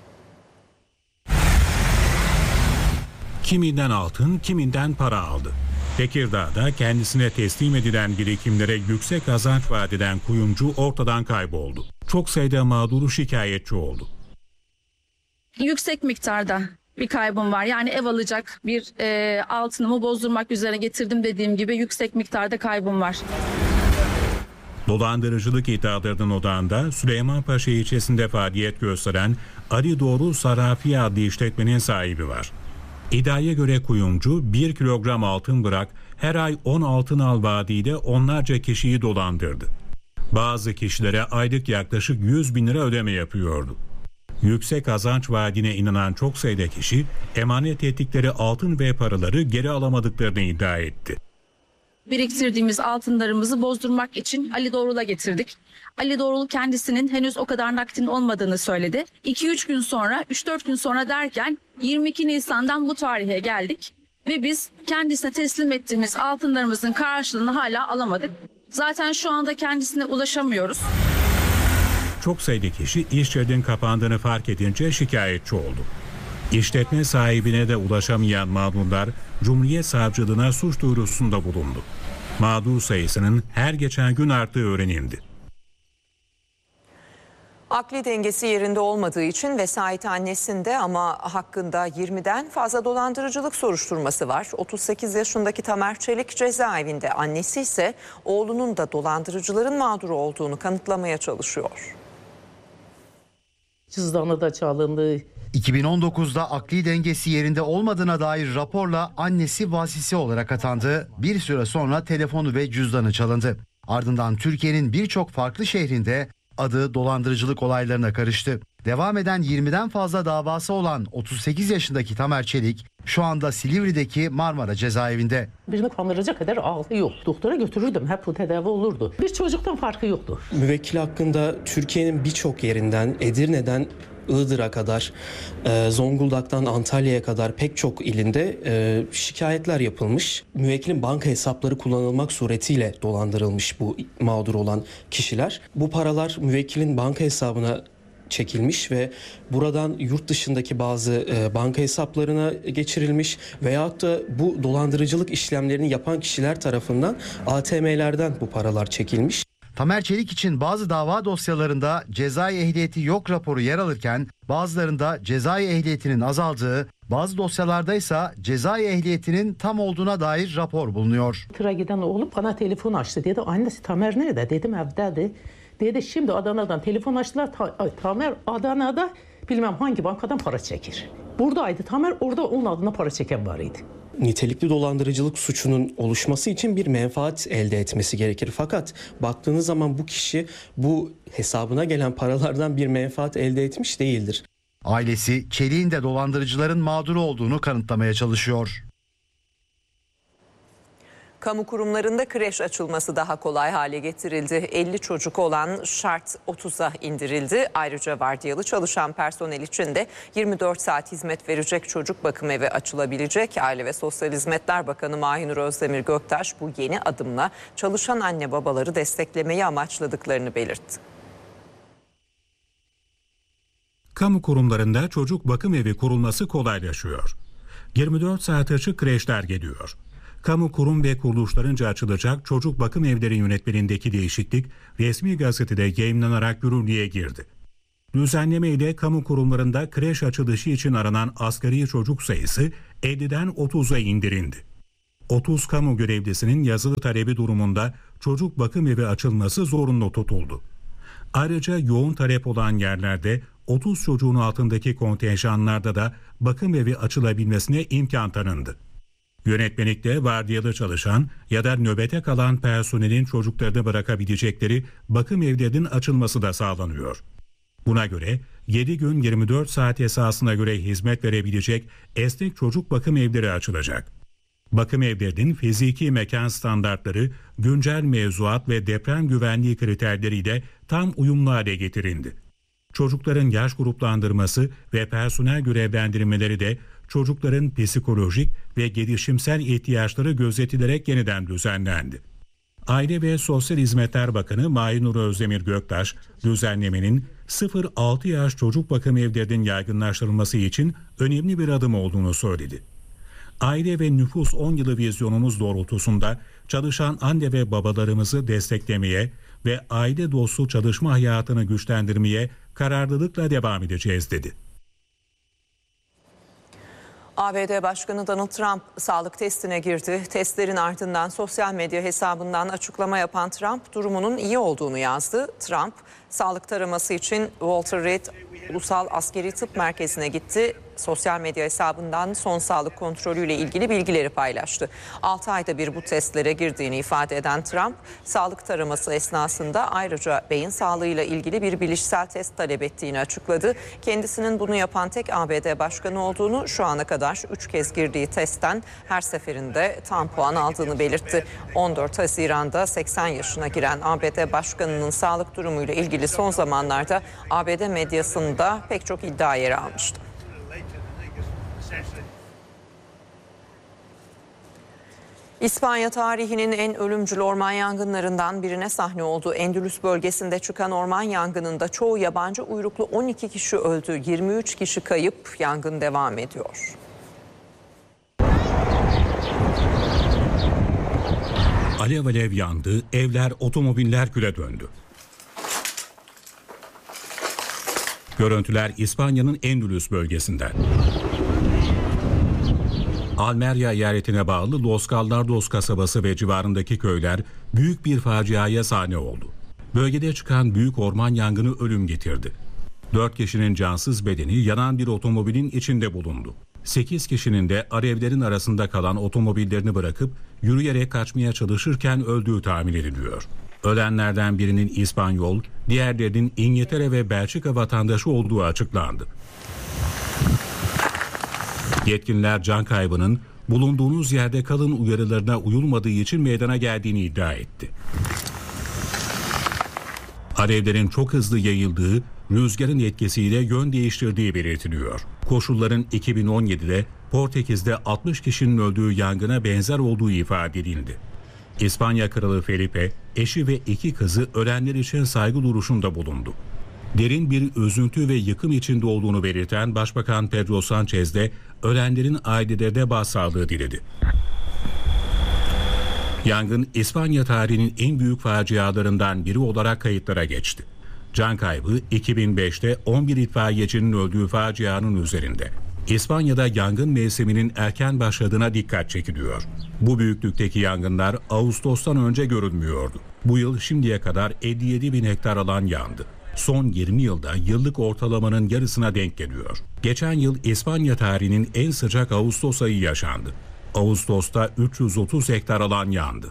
[SPEAKER 3] Kiminden altın, kiminden para aldı. Tekirdağ'da kendisine teslim edilen birikimlere yüksek kazanç vaat eden kuyumcu ortadan kayboldu. Çok sayıda mağduru şikayetçi oldu.
[SPEAKER 7] Yüksek miktarda bir kaybım var. Yani ev alacak bir altınımı bozdurmak üzere getirdim dediğim gibi yüksek miktarda kaybım var.
[SPEAKER 3] Dolandırıcılık iddialarının odağında Süleymanpaşa ilçesinde faaliyet gösteren Ali Doğru Sarafi adlı işletmenin sahibi var. İddiaya göre kuyumcu 1 kilogram altın bırak her ay 10 altın al vaadiyle onlarca kişiyi dolandırdı. Bazı kişilere aylık yaklaşık 100 bin lira ödeme yapıyordu. Yüksek kazanç vaadine inanan çok sayıda kişi emanet ettikleri altın ve paraları geri alamadıklarını iddia etti.
[SPEAKER 7] Biriktirdiğimiz altınlarımızı bozdurmak için Ali Doğrul'a getirdik. Ali Doğrul kendisinin henüz o kadar nakdin olmadığını söyledi. 2-3 gün sonra, 3-4 gün sonra derken 22 Nisan'dan bu tarihe geldik. Ve biz kendisine teslim ettiğimiz altınlarımızın karşılığını hala alamadık. Zaten şu anda kendisine ulaşamıyoruz.
[SPEAKER 3] Çok sayıda kişi iş yerinin kapandığını fark edince şikayetçi oldu. İşletme sahibine de ulaşamayan mağdurlar Cumhuriyet Savcılığına suç duyurusunda bulundu. Mağdur sayısının her geçen gün arttığı öğrenildi.
[SPEAKER 1] Akli dengesi yerinde olmadığı için vesayet annesinde ama hakkında 20'den fazla dolandırıcılık soruşturması var. 38 yaşındaki Tamer Çelik cezaevinde, annesi ise oğlunun da dolandırıcıların mağduru olduğunu kanıtlamaya çalışıyor.
[SPEAKER 8] Cüzdanı da çalındı.
[SPEAKER 9] 2019'da akli dengesi yerinde olmadığına dair raporla annesi vasisi olarak atandı. Bir süre sonra telefonu ve cüzdanı çalındı. Ardından Türkiye'nin birçok farklı şehrinde adı dolandırıcılık olaylarına karıştı. Devam eden 20'den fazla davası olan 38 yaşındaki Tamer Çelik şu anda Silivri'deki Marmara cezaevinde.
[SPEAKER 8] Birini kandıracak kadar aklı yok. Doktora götürürdüm, hep bu tedavi olurdu. Bir çocuktan farkı yoktu.
[SPEAKER 10] Müvekkil hakkında Türkiye'nin birçok yerinden, Edirne'den Iğdır'a kadar, Zonguldak'tan Antalya'ya kadar pek çok ilinde şikayetler yapılmış. Müvekkilin banka hesapları kullanılmak suretiyle dolandırılmış bu mağdur olan kişiler. Bu paralar müvekkilin banka hesabına çekilmiş ve buradan yurt dışındaki bazı banka hesaplarına geçirilmiş veyahut da bu dolandırıcılık işlemlerini yapan kişiler tarafından ATM'lerden bu paralar çekilmiş.
[SPEAKER 9] Tamer Çelik için bazı dava dosyalarında cezai ehliyeti yok raporu yer alırken bazılarında cezai ehliyetinin azaldığı, bazı dosyalarda ise cezai ehliyetinin tam olduğuna dair rapor bulunuyor.
[SPEAKER 8] Tıra giden oğlum bana telefon açtı. Dedi annesi Tamer nerede? Dedim evdedir. Dedi şimdi Adana'dan telefon açtılar. Tamer Adana'da bilmem hangi bankadan para çekir. Buradaydı Tamer, orada onun adına para çeken var idi.
[SPEAKER 10] Nitelikli dolandırıcılık suçunun oluşması için bir menfaat elde etmesi gerekir. Fakat baktığınız zaman bu kişi bu hesabına gelen paralardan bir menfaat elde etmiş değildir.
[SPEAKER 9] Ailesi Çelik'in de dolandırıcıların mağduru olduğunu kanıtlamaya çalışıyor.
[SPEAKER 1] Kamu kurumlarında kreş açılması daha kolay hale getirildi. 50 çocuk olan şart 30'a indirildi. Ayrıca vardiyalı çalışan personel için de 24 saat hizmet verecek çocuk bakım evi açılabilecek. Aile ve Sosyal Hizmetler Bakanı Mahinur Özdemir Göktaş bu yeni adımla çalışan anne babaları desteklemeyi amaçladıklarını belirtti.
[SPEAKER 3] Kamu kurumlarında çocuk bakım evi kurulması kolaylaşıyor. 24 saat açık kreşler geliyor. Kamu kurum ve kuruluşlarınca açılacak çocuk bakım evleri yönetmeliğindeki değişiklik resmi gazetede yayımlanarak yürürlüğe girdi. Düzenleme ile kamu kurumlarında kreş açılışı için aranan asgari çocuk sayısı 50'den 30'a indirildi. 30 kamu görevlisinin yazılı talebi durumunda çocuk bakım evi açılması zorunlu tutuldu. Ayrıca yoğun talep olan yerlerde 30 çocuğun altındaki kontenjanlarda da bakım evi açılabilmesine imkan tanındı. Yönetmelikte vardiyalı çalışan ya da nöbete kalan personelin çocuklarını bırakabilecekleri bakım evlerinin açılması da sağlanıyor. Buna göre 7 gün 24 saat esasına göre hizmet verebilecek esnek çocuk bakım evleri açılacak. Bakım evlerinin fiziki mekan standartları, güncel mevzuat ve deprem güvenliği kriterleriyle tam uyumlu hale getirildi. Çocukların yaş gruplandırması ve personel görevlendirmeleri de çocukların psikolojik ve gelişimsel ihtiyaçları gözetilerek yeniden düzenlendi. Aile ve Sosyal Hizmetler Bakanı Mahinur Özdemir Göktaş, düzenlemenin 0-6 yaş çocuk bakım evlerinin yaygınlaştırılması için önemli bir adım olduğunu söyledi. Aile ve Nüfus 10 yılı vizyonumuz doğrultusunda çalışan anne ve babalarımızı desteklemeye ve aile dostu çalışma hayatını güçlendirmeye kararlılıkla devam edeceğiz dedi.
[SPEAKER 1] ABD Başkanı Donald Trump sağlık testine girdi. Testlerin ardından sosyal medya hesabından açıklama yapan Trump durumunun iyi olduğunu yazdı. Trump sağlık taraması için Walter Reed Ulusal Askeri Tıp Merkezi'ne gitti. Sosyal medya hesabından son sağlık kontrolüyle ilgili bilgileri paylaştı. 6 ayda bir bu testlere girdiğini ifade eden Trump, sağlık taraması esnasında ayrıca beyin sağlığıyla ilgili bir bilişsel test talep ettiğini açıkladı. Kendisinin bunu yapan tek ABD başkanı olduğunu, şu ana kadar 3 kez girdiği testten her seferinde tam puan aldığını belirtti. 14 Haziran'da 80 yaşına giren ABD başkanının sağlık durumuyla ilgili son zamanlarda ABD medyasında pek çok iddia yer almıştı. İspanya tarihinin en ölümcül orman yangınlarından birine sahne olduğu Endülüs bölgesinde çıkan orman yangınında çoğu yabancı uyruklu 12 kişi öldü, 23 kişi kayıp, yangın devam ediyor.
[SPEAKER 3] Alev alev yandı, evler, otomobiller küle döndü. Görüntüler İspanya'nın Endülüs bölgesinden. Almeria eyaletine bağlı Los Gallardos kasabası ve civarındaki köyler büyük bir faciaya sahne oldu. Bölgede çıkan büyük orman yangını ölüm getirdi. 4 kişinin cansız bedeni yanan bir otomobilin içinde bulundu. 8 kişinin de alevlerin arasında kalan otomobillerini bırakıp yürüyerek kaçmaya çalışırken öldüğü tahmin ediliyor. Ölenlerden birinin İspanyol, diğerlerinin İngiltere ve Belçika vatandaşı olduğu açıklandı. Yetkililer can kaybının bulunduğunuz yerde kalın uyarılarına uyulmadığı için meydana geldiğini iddia etti. Alevlerin çok hızlı yayıldığı, rüzgarın etkisiyle yön değiştirdiği belirtiliyor. Koşulların 2017'de Portekiz'de 60 kişinin öldüğü yangına benzer olduğu ifade edildi. İspanya Kralı Felipe, eşi ve 2 kızı ölenler için saygı duruşunda bulundu. Derin bir üzüntü ve yıkım içinde olduğunu belirten Başbakan Pedro Sánchez de ölenlerin ailelerine başsağlığı diledi. Yangın İspanya tarihinin en büyük facialarından biri olarak kayıtlara geçti. Can kaybı 2005'te 11 itfaiyecinin öldüğü facianın üzerinde. İspanya'da yangın mevsiminin erken başladığına dikkat çekiliyor. Bu büyüklükteki yangınlar Ağustos'tan önce görülmüyordu. Bu yıl şimdiye kadar 57 bin hektar alan yandı. Son 20 yılda yıllık ortalamanın yarısına denk geliyor. Geçen yıl İspanya tarihinin en sıcak Ağustos ayı yaşandı. Ağustos'ta 330 hektar alan yandı.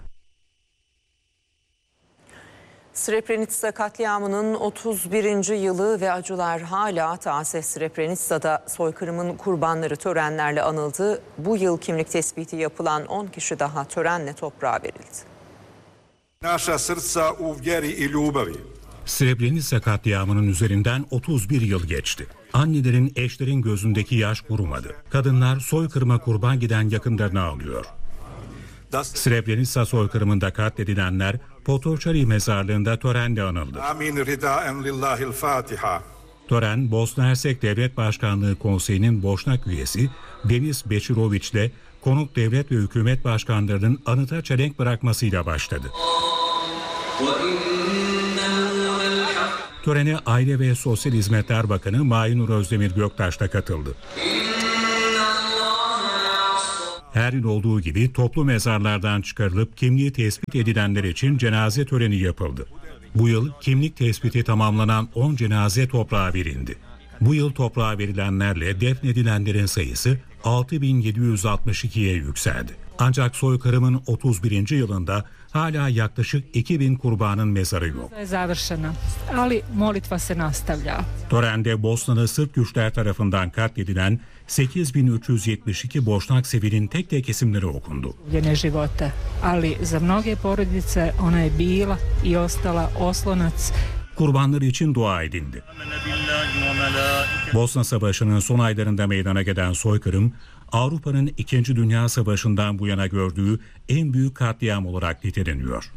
[SPEAKER 1] Srebrenica katliamının 31. yılı ve acılar hala taze. Srebrenica'da soykırımın kurbanları törenlerle anıldı. Bu yıl kimlik tespiti yapılan 10 kişi daha törenle toprağa verildi.
[SPEAKER 11] Naša srca u vjeri I ljubavi.
[SPEAKER 3] Srebrenica katliamının üzerinden 31 yıl geçti. Annelerin, eşlerin gözündeki yaş kurumadı. Kadınlar soykırıma kurban giden yakınlarını ağlıyor. Srebrenica soykırımında katledilenler Potočari mezarlığında törenle anıldı.
[SPEAKER 11] Amin ridaen lillahil Fatiha.
[SPEAKER 3] Tören, Bosna Hersek Devlet Başkanlığı Konseyi'nin Boşnak üyesi Deniz Bečirović ile konuk devlet ve hükümet başkanlarının anıta çelenk bırakmasıyla başladı. Törene Aile ve Sosyal Hizmetler Bakanı Mahinur Özdemir Göktaş da katıldı. Her yıl olduğu gibi toplu mezarlardan çıkarılıp kimliği tespit edilenler için cenaze töreni yapıldı. Bu yıl kimlik tespiti tamamlanan 10 cenaze toprağa verildi. Bu yıl toprağa verilenlerle defnedilenlerin sayısı 6.762'ye yükseldi. Ancak soykırımın 31. yılında hala yaklaşık 2000 kurbanın mezarı yok. Törende Bosnalı Sırp güçler tarafından katledilen 8372 Boşnak sivilin tek tek isimleri okundu. Kurbanlar için dua edildi. Bosna Savaşı'nın son aylarında meydana gelen soykırım, Avrupa'nın 2. Dünya Savaşı'ndan bu yana gördüğü en büyük katliam olarak niteleniyor.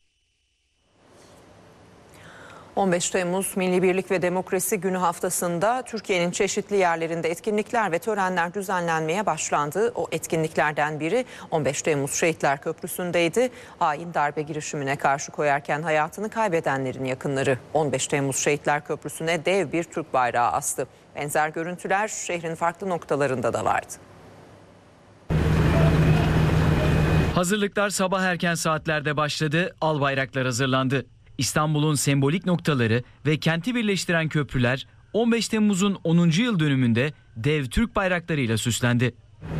[SPEAKER 1] 15 Temmuz Milli Birlik ve Demokrasi Günü haftasında Türkiye'nin çeşitli yerlerinde etkinlikler ve törenler düzenlenmeye başlandı. O etkinliklerden biri 15 Temmuz Şehitler Köprüsü'ndeydi. Hain darbe girişimine karşı koyarken hayatını kaybedenlerin yakınları 15 Temmuz Şehitler Köprüsü'ne dev bir Türk bayrağı astı. Benzer görüntüler şehrin farklı noktalarında da vardı.
[SPEAKER 12] Hazırlıklar sabah erken saatlerde başladı, al bayraklar hazırlandı. İstanbul'un sembolik noktaları ve kenti birleştiren köprüler 15 Temmuz'un 10. yıl dönümünde dev Türk bayraklarıyla süslendi.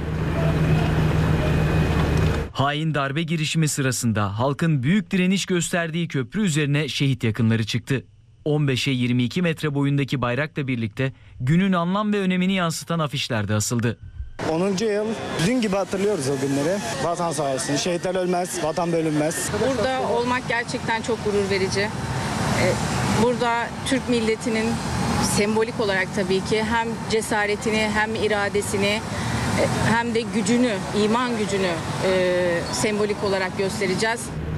[SPEAKER 12] Hain darbe girişimi sırasında halkın büyük direniş gösterdiği köprü üzerine şehit yakınları çıktı. 15'e 22 metre boyundaki bayrakla birlikte günün anlam ve önemini yansıtan afişler de asıldı.
[SPEAKER 13] 10. yıl dün gibi hatırlıyoruz o günleri. Vatan sağ olsun, şehitler ölmez, vatan bölünmez.
[SPEAKER 14] Burada olmak gerçekten çok gurur verici. Burada Türk milletinin sembolik olarak tabii ki hem cesaretini hem iradesini hem de gücünü, iman gücünü sembolik olarak göstereceğiz.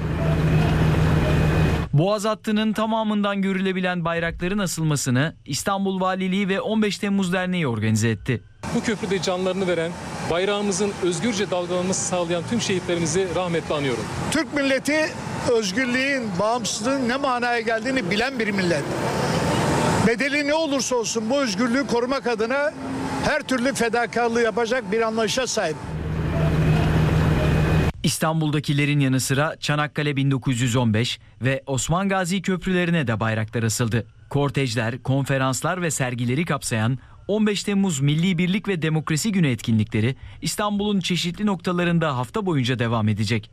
[SPEAKER 12] Boğaz hattının tamamından görülebilen bayrakların asılmasını İstanbul Valiliği ve 15 Temmuz Derneği organize etti.
[SPEAKER 15] Bu köprüde canlarını veren, bayrağımızın özgürce dalgalanması sağlayan tüm şehitlerimizi rahmetle anıyorum.
[SPEAKER 16] Türk milleti özgürlüğün, bağımsızlığın ne manaya geldiğini bilen bir millet. Bedeli ne olursa olsun bu özgürlüğü korumak adına her türlü fedakarlığı yapacak bir anlayışa sahip.
[SPEAKER 12] İstanbul'dakilerin yanı sıra Çanakkale 1915 ve Osman Gazi köprülerine de bayraklar asıldı. Kortejler, konferanslar ve sergileri kapsayan 15 Temmuz Milli Birlik ve Demokrasi Günü etkinlikleri İstanbul'un çeşitli noktalarında hafta boyunca devam edecek.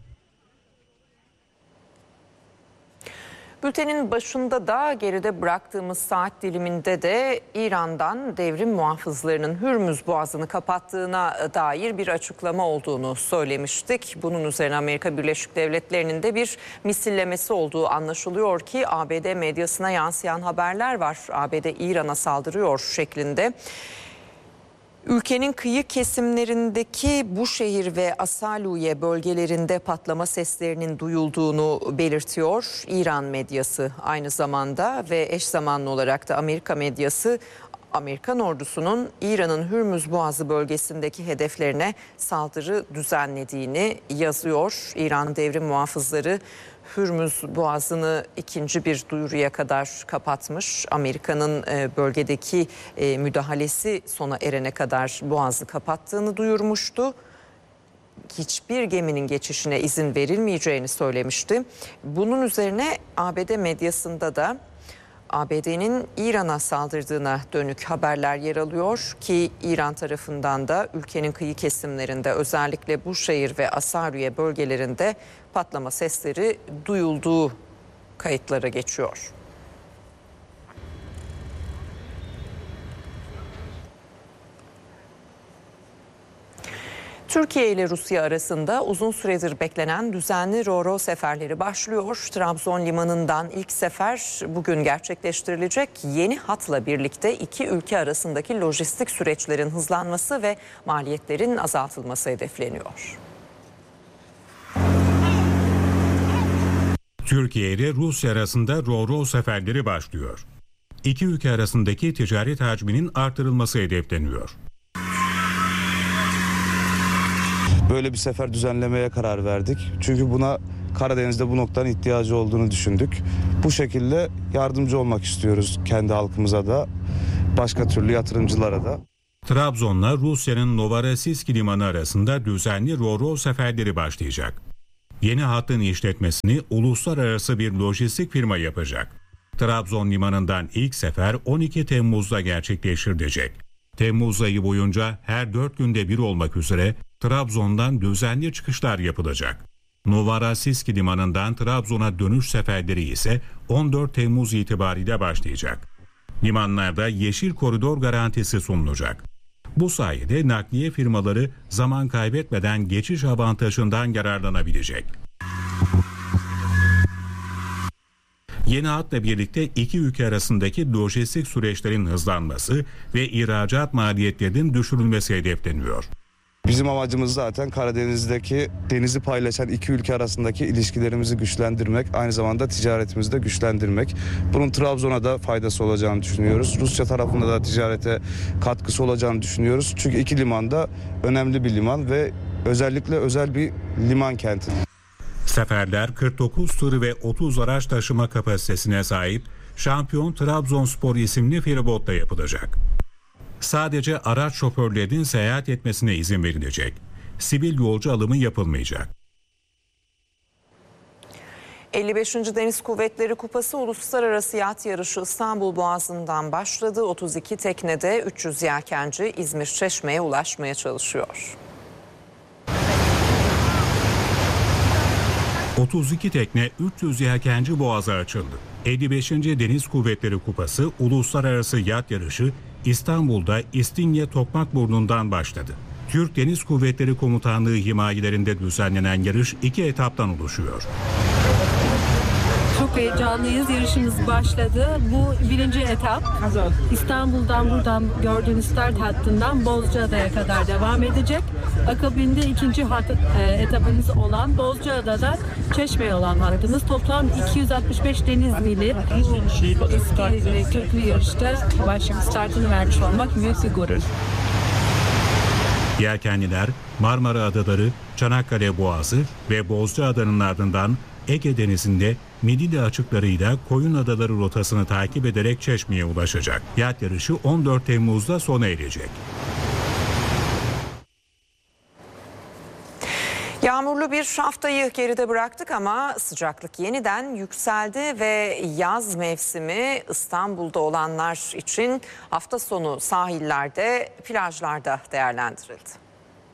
[SPEAKER 1] Bültenin başında da geride bıraktığımız saat diliminde de İran'dan devrim muhafızlarının Hürmüz Boğazı'nı kapattığına dair bir açıklama olduğunu söylemiştik. Bunun üzerine Amerika Birleşik Devletleri'nin de bir misillemesi olduğu anlaşılıyor ki ABD medyasına yansıyan haberler var. ABD İran'a saldırıyor şeklinde. Ülkenin kıyı kesimlerindeki Buşehir ve Asaluye bölgelerinde patlama seslerinin duyulduğunu belirtiyor İran medyası aynı zamanda ve eş zamanlı olarak da Amerika medyası Amerikan ordusunun İran'ın Hürmüz Boğazı bölgesindeki hedeflerine saldırı düzenlediğini yazıyor. İran devrim muhafızları Hürmüz Boğazı'nı ikinci bir duyuruya kadar kapatmış. Amerika'nın bölgedeki müdahalesi sona erene kadar Boğazı kapattığını duyurmuştu. Hiçbir geminin geçişine izin verilmeyeceğini söylemişti. Bunun üzerine ABD medyasında da ABD'nin İran'a saldırdığına dönük haberler yer alıyor ki İran tarafından da ülkenin kıyı kesimlerinde özellikle Buşehir ve Asaruye bölgelerinde patlama sesleri duyulduğu kayıtlara geçiyor. Türkiye ile Rusya arasında uzun süredir beklenen düzenli Ro-Ro seferleri başlıyor. Trabzon limanından ilk sefer bugün gerçekleştirilecek. Yeni hatla birlikte iki ülke arasındaki lojistik süreçlerin hızlanması ve maliyetlerin azaltılması hedefleniyor.
[SPEAKER 3] Türkiye ile Rusya arasında Ro-Ro seferleri başlıyor. İki ülke arasındaki ticaret hacminin artırılması hedefleniyor.
[SPEAKER 17] Böyle bir sefer düzenlemeye karar verdik. Çünkü buna Karadeniz'de bu noktanın ihtiyacı olduğunu düşündük. Bu şekilde yardımcı olmak istiyoruz kendi halkımıza da, başka türlü yatırımcılara da.
[SPEAKER 3] Trabzon'la Rusya'nın Novorossiysk limanı arasında düzenli Ro-Ro seferleri başlayacak. Yeni hattın işletmesini uluslararası bir lojistik firma yapacak. Trabzon limanından ilk sefer 12 Temmuz'da gerçekleştirilecek. Temmuz ayı boyunca her 4 günde bir olmak üzere Trabzon'dan düzenli çıkışlar yapılacak. Novorossiysk limanından Trabzon'a dönüş seferleri ise 14 Temmuz itibariyle başlayacak. Limanlarda yeşil koridor garantisi sunulacak. Bu sayede nakliye firmaları zaman kaybetmeden geçiş avantajından yararlanabilecek. Yeni hatla birlikte iki ülke arasındaki lojistik süreçlerin hızlanması ve ihracat maliyetlerinin düşürülmesi hedefleniyor.
[SPEAKER 17] Bizim amacımız zaten Karadeniz'deki denizi paylaşan iki ülke arasındaki ilişkilerimizi güçlendirmek, aynı zamanda ticaretimizi de güçlendirmek. Bunun Trabzon'a da faydası olacağını düşünüyoruz. Rusya tarafında da ticarete katkısı olacağını düşünüyoruz. Çünkü iki liman da önemli bir liman ve özellikle özel bir liman kenti.
[SPEAKER 3] Seferler 49 tır ve 30 araç taşıma kapasitesine sahip Şampiyon Trabzonspor isimli feribotla yapılacak. Sadece araç şoförlerinin seyahat etmesine izin verilecek. Sivil yolcu alımı yapılmayacak.
[SPEAKER 1] 55. Deniz Kuvvetleri Kupası Uluslararası Yat Yarışı İstanbul Boğazı'ndan başladı. 32 teknede 300 yelkenci İzmir Çeşme'ye ulaşmaya çalışıyor.
[SPEAKER 3] 32 tekne 300 yelkenci boğaza açıldı. 55. Deniz Kuvvetleri Kupası Uluslararası Yat Yarışı İstanbul'da İstinye Tokmakburnu'ndan başladı. Türk Deniz Kuvvetleri Komutanlığı himayelerinde düzenlenen yarış 2 etaptan oluşuyor.
[SPEAKER 18] Çok heyecanlıyız. Yarışımız başladı. Bu birinci etap. İstanbul'dan buradan gördüğünüz start hattından Bozcaada'ya kadar devam edecek. Akabinde ikinci etapımız olan Bozcaada'da Çeşme'ye olan hattımız. Toplam 265 deniz mili. Bu eski köklü yarışta startını vermiş olmak büyük bir gurur.
[SPEAKER 3] Yelkenliler Marmara Adaları, Çanakkale Boğazı ve Bozcaada'nın ardından Ege Denizi'nde Midilli açıklarıyla Koyun Adaları rotasını takip ederek Çeşme'ye ulaşacak. Yat yarışı 14 Temmuz'da sona erecek.
[SPEAKER 1] Yağmur Yağmurlu bir haftayı geride bıraktık ama sıcaklık yeniden yükseldi ve yaz mevsimi İstanbul'da olanlar için hafta sonu sahillerde, plajlarda değerlendirildi.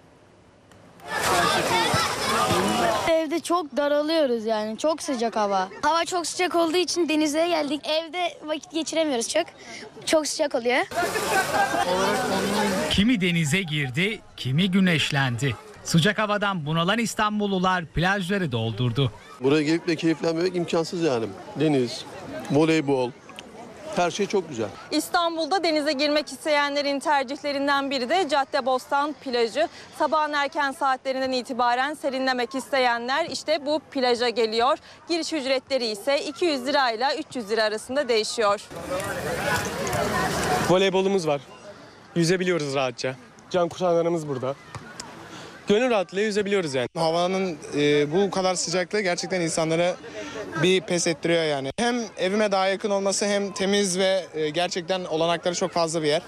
[SPEAKER 19] Evde çok daralıyoruz yani. Çok sıcak hava. Hava çok sıcak olduğu için denize geldik. Evde vakit geçiremiyoruz çok. Çok sıcak oluyor.
[SPEAKER 20] Kimi denize girdi, kimi güneşlendi. Sıcak havadan bunalan İstanbullular plajları doldurdu.
[SPEAKER 21] Buraya gelip de keyiflenmemek imkansız yani. Deniz, voleybol, her şey çok güzel.
[SPEAKER 22] İstanbul'da denize girmek isteyenlerin tercihlerinden biri de Caddebostan plajı. Sabahın erken saatlerinden itibaren serinlemek isteyenler işte bu plaja geliyor. Giriş ücretleri ise 200 lirayla 300 lira arasında değişiyor.
[SPEAKER 23] Voleybolumuz var. Yüzebiliyoruz rahatça. Can kurtaranlarımız burada. Gönül rahatlığıyla yüzebiliyoruz yani.
[SPEAKER 24] Havanın bu kadar sıcaklığı gerçekten insanlara bir pes ettiriyor yani. Hem evime daha yakın olması hem temiz ve gerçekten olanakları çok fazla bir yer.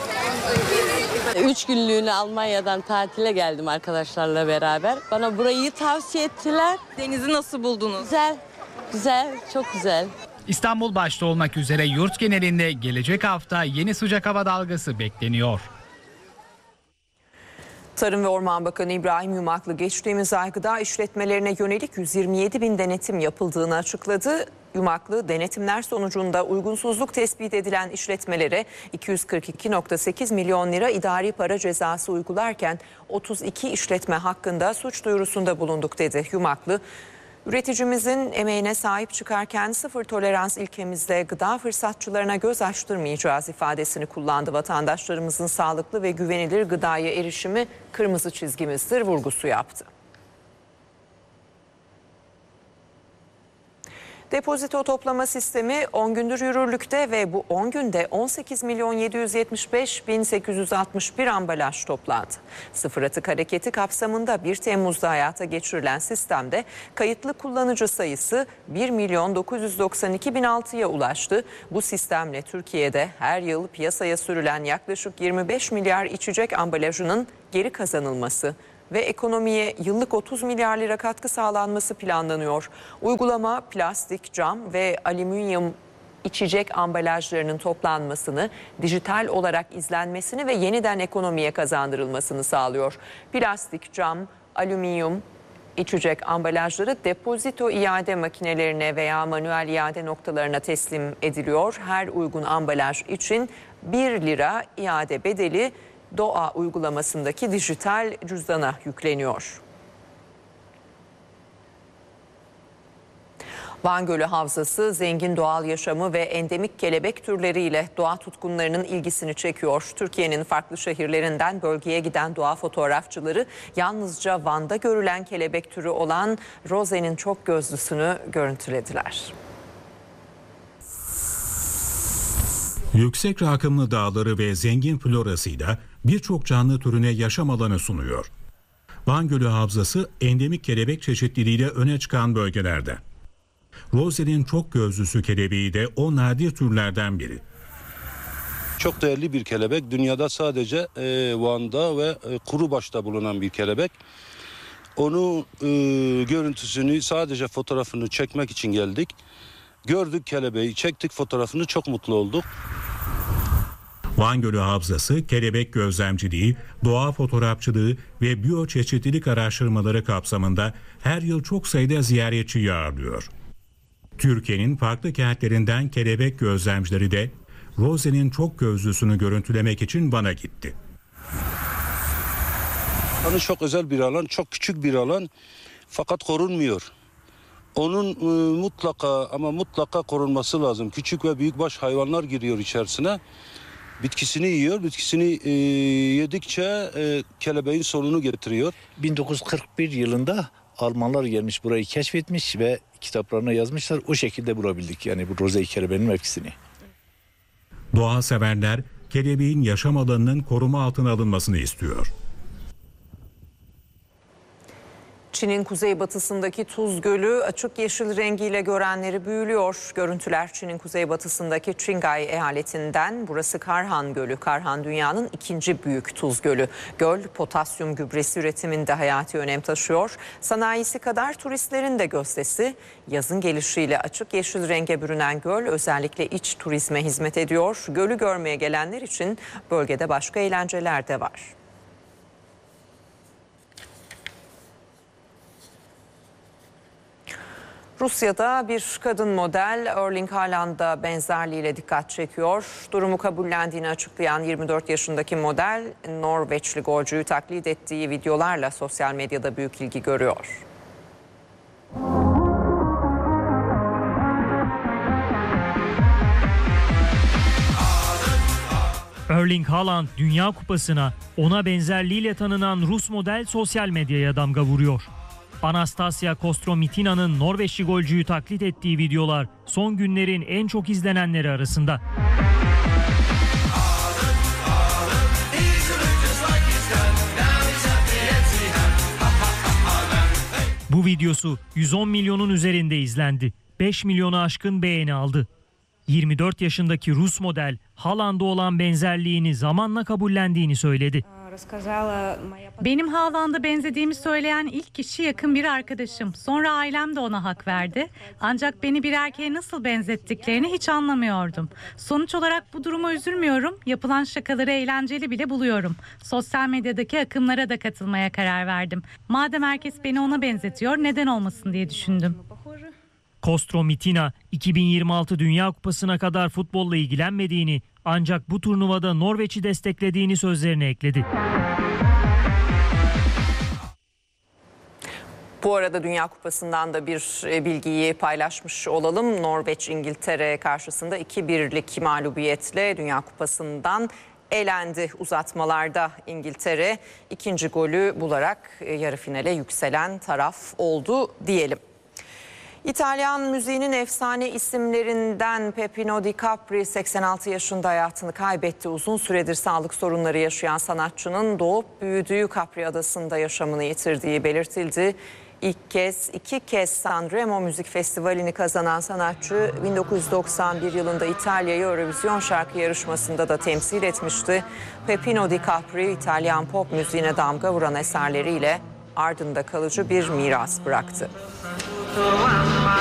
[SPEAKER 25] 3 günlüğüne Almanya'dan tatile geldim arkadaşlarla beraber. Bana burayı tavsiye ettiler.
[SPEAKER 22] Denizi nasıl buldunuz?
[SPEAKER 25] Güzel, güzel, çok güzel.
[SPEAKER 20] İstanbul başta olmak üzere yurt genelinde gelecek hafta yeni sıcak hava dalgası bekleniyor.
[SPEAKER 1] Tarım ve Orman Bakanı İbrahim Yumaklı geçtiğimiz ay gıda işletmelerine yönelik 127 bin denetim yapıldığını açıkladı. Yumaklı denetimler sonucunda uygunsuzluk tespit edilen işletmelere 242,8 milyon lira idari para cezası uygularken 32 işletme hakkında suç duyurusunda bulunduk dedi. Yumaklı, üreticimizin emeğine sahip çıkarken sıfır tolerans ilkemizle gıda fırsatçılarına göz açtırmayacağız ifadesini kullandı. Vatandaşlarımızın sağlıklı ve güvenilir gıdaya erişimi kırmızı çizgimizdir vurgusu yaptı. Depozito toplama sistemi 10 gündür yürürlükte ve bu 10 günde 18.775.861 ambalaj toplandı. Sıfır atık hareketi kapsamında 1 Temmuz'da hayata geçirilen sistemde kayıtlı kullanıcı sayısı 1.992.006'ya ulaştı. Bu sistemle Türkiye'de her yıl piyasaya sürülen yaklaşık 25 milyar içecek ambalajının geri kazanılması ve ekonomiye yıllık 30 milyar lira katkı sağlanması planlanıyor. Uygulama plastik, cam ve alüminyum içecek ambalajlarının toplanmasını, dijital olarak izlenmesini ve yeniden ekonomiye kazandırılmasını sağlıyor. Plastik, cam, alüminyum içecek ambalajları depozito iade makinelerine veya manuel iade noktalarına teslim ediliyor. Her uygun ambalaj için 1 lira iade bedeli Doğa uygulamasındaki dijital cüzdana yükleniyor. Van Gölü Havzası zengin doğal yaşamı ve endemik kelebek türleriyle doğa tutkunlarının ilgisini çekiyor. Türkiye'nin farklı şehirlerinden bölgeye giden doğa fotoğrafçıları yalnızca Van'da görülen kelebek türü olan rozenin çok gözlüsünü görüntülediler.
[SPEAKER 3] Yüksek rakımlı dağları ve zengin florasıyla birçok canlı türüne yaşam alanı sunuyor. Van Gölü Havzası endemik kelebek çeşitliliğiyle öne çıkan bölgelerde. Rose'nin çok gözlüsü kelebeği de o nadir türlerden biri.
[SPEAKER 26] Çok değerli bir kelebek. Dünyada sadece Van'da ve Kurubaş'ta bulunan bir kelebek. Onu görüntüsünü sadece fotoğrafını çekmek için geldik. Gördük kelebeği, çektik fotoğrafını, çok mutlu olduk.
[SPEAKER 3] Van Gölü Havzası, kelebek gözlemciliği, doğa fotoğrafçılığı ve biyoçeşitlilik araştırmaları kapsamında her yıl çok sayıda ziyaretçi ağırlıyor. Türkiye'nin farklı kentlerinden kelebek gözlemcileri de rozenin çok gözlüsünü görüntülemek için Van'a gitti.
[SPEAKER 26] Çok özel bir alan, çok küçük bir alan fakat korunmuyor. Onun mutlaka korunması lazım. Küçük ve büyükbaş hayvanlar giriyor içerisine. Bitkisini yiyor. Bitkisini yedikçe kelebeğin sonunu getiriyor.
[SPEAKER 27] 1941 yılında Almanlar gelmiş, burayı keşfetmiş ve kitaplarına yazmışlar. O şekilde bulabildik yani bu roze kelebeğinin mevkisini.
[SPEAKER 3] Doğa severler kelebeğin yaşam alanının koruma altına alınmasını istiyor.
[SPEAKER 1] Çin'in kuzeybatısındaki Tuz Gölü açık yeşil rengiyle görenleri büyülüyor. Görüntüler Çin'in kuzeybatısındaki Qinghai eyaletinden. Burası Karhan Gölü. Karhan dünyanın ikinci büyük tuz gölü. Göl potasyum gübresi üretiminde hayati önem taşıyor. Sanayisi kadar turistlerin de gözdesi. Yazın gelişiyle açık yeşil renge bürünen göl özellikle iç turizme hizmet ediyor. Gölü görmeye gelenler için bölgede başka eğlenceler de var. Rusya'da bir kadın model Erling Haaland'a benzerliğiyle dikkat çekiyor. Durumu kabullendiğini açıklayan 24 yaşındaki model Norveçli golcüyü taklit ettiği videolarla sosyal medyada büyük ilgi görüyor.
[SPEAKER 2] Erling Haaland Dünya Kupası'na ona benzerliğiyle tanınan Rus model sosyal medyaya damga vuruyor. Anastasia Kostromitina'nın Norveçli golcüyü taklit ettiği videolar son günlerin en çok izlenenleri arasında. Bu videosu 110 milyonun üzerinde izlendi. 5 milyonu aşkın beğeni aldı. 24 yaşındaki Rus model Haaland'a olan benzerliğini zamanla kabullendiğini söyledi.
[SPEAKER 4] Benim Haaland'a benzediğimi söyleyen ilk kişi yakın bir arkadaşım. Sonra ailem de ona hak verdi. Ancak beni bir erkeğe nasıl benzettiklerini hiç anlamıyordum. Sonuç olarak bu duruma üzülmüyorum. Yapılan şakaları eğlenceli bile buluyorum. Sosyal medyadaki akımlara da katılmaya karar verdim. Madem herkes beni ona benzetiyor, neden olmasın diye düşündüm.
[SPEAKER 2] Kostromitina 2026 Dünya Kupası'na kadar futbolla ilgilenmediğini ancak bu turnuvada Norveç'i desteklediğini sözlerine ekledi.
[SPEAKER 1] Bu arada Dünya Kupası'ndan da bir bilgiyi paylaşmış olalım. Norveç İngiltere karşısında 2-1'lik mağlubiyetle Dünya Kupası'ndan elendi. Uzatmalarda İngiltere ikinci golü bularak yarı finale yükselen taraf oldu diyelim. İtalyan müziğinin efsane isimlerinden Peppino Di Capri 86 yaşında hayatını kaybetti. Uzun süredir sağlık sorunları yaşayan sanatçının doğup büyüdüğü Capri Adası'nda yaşamını yitirdiği belirtildi. İki kez Sanremo Müzik Festivali'ni kazanan sanatçı 1991 yılında İtalya'yı Eurovision şarkı yarışmasında da temsil etmişti. Peppino Di Capri İtalyan pop müziğine damga vuran eserleriyle ardında kalıcı bir miras bıraktı.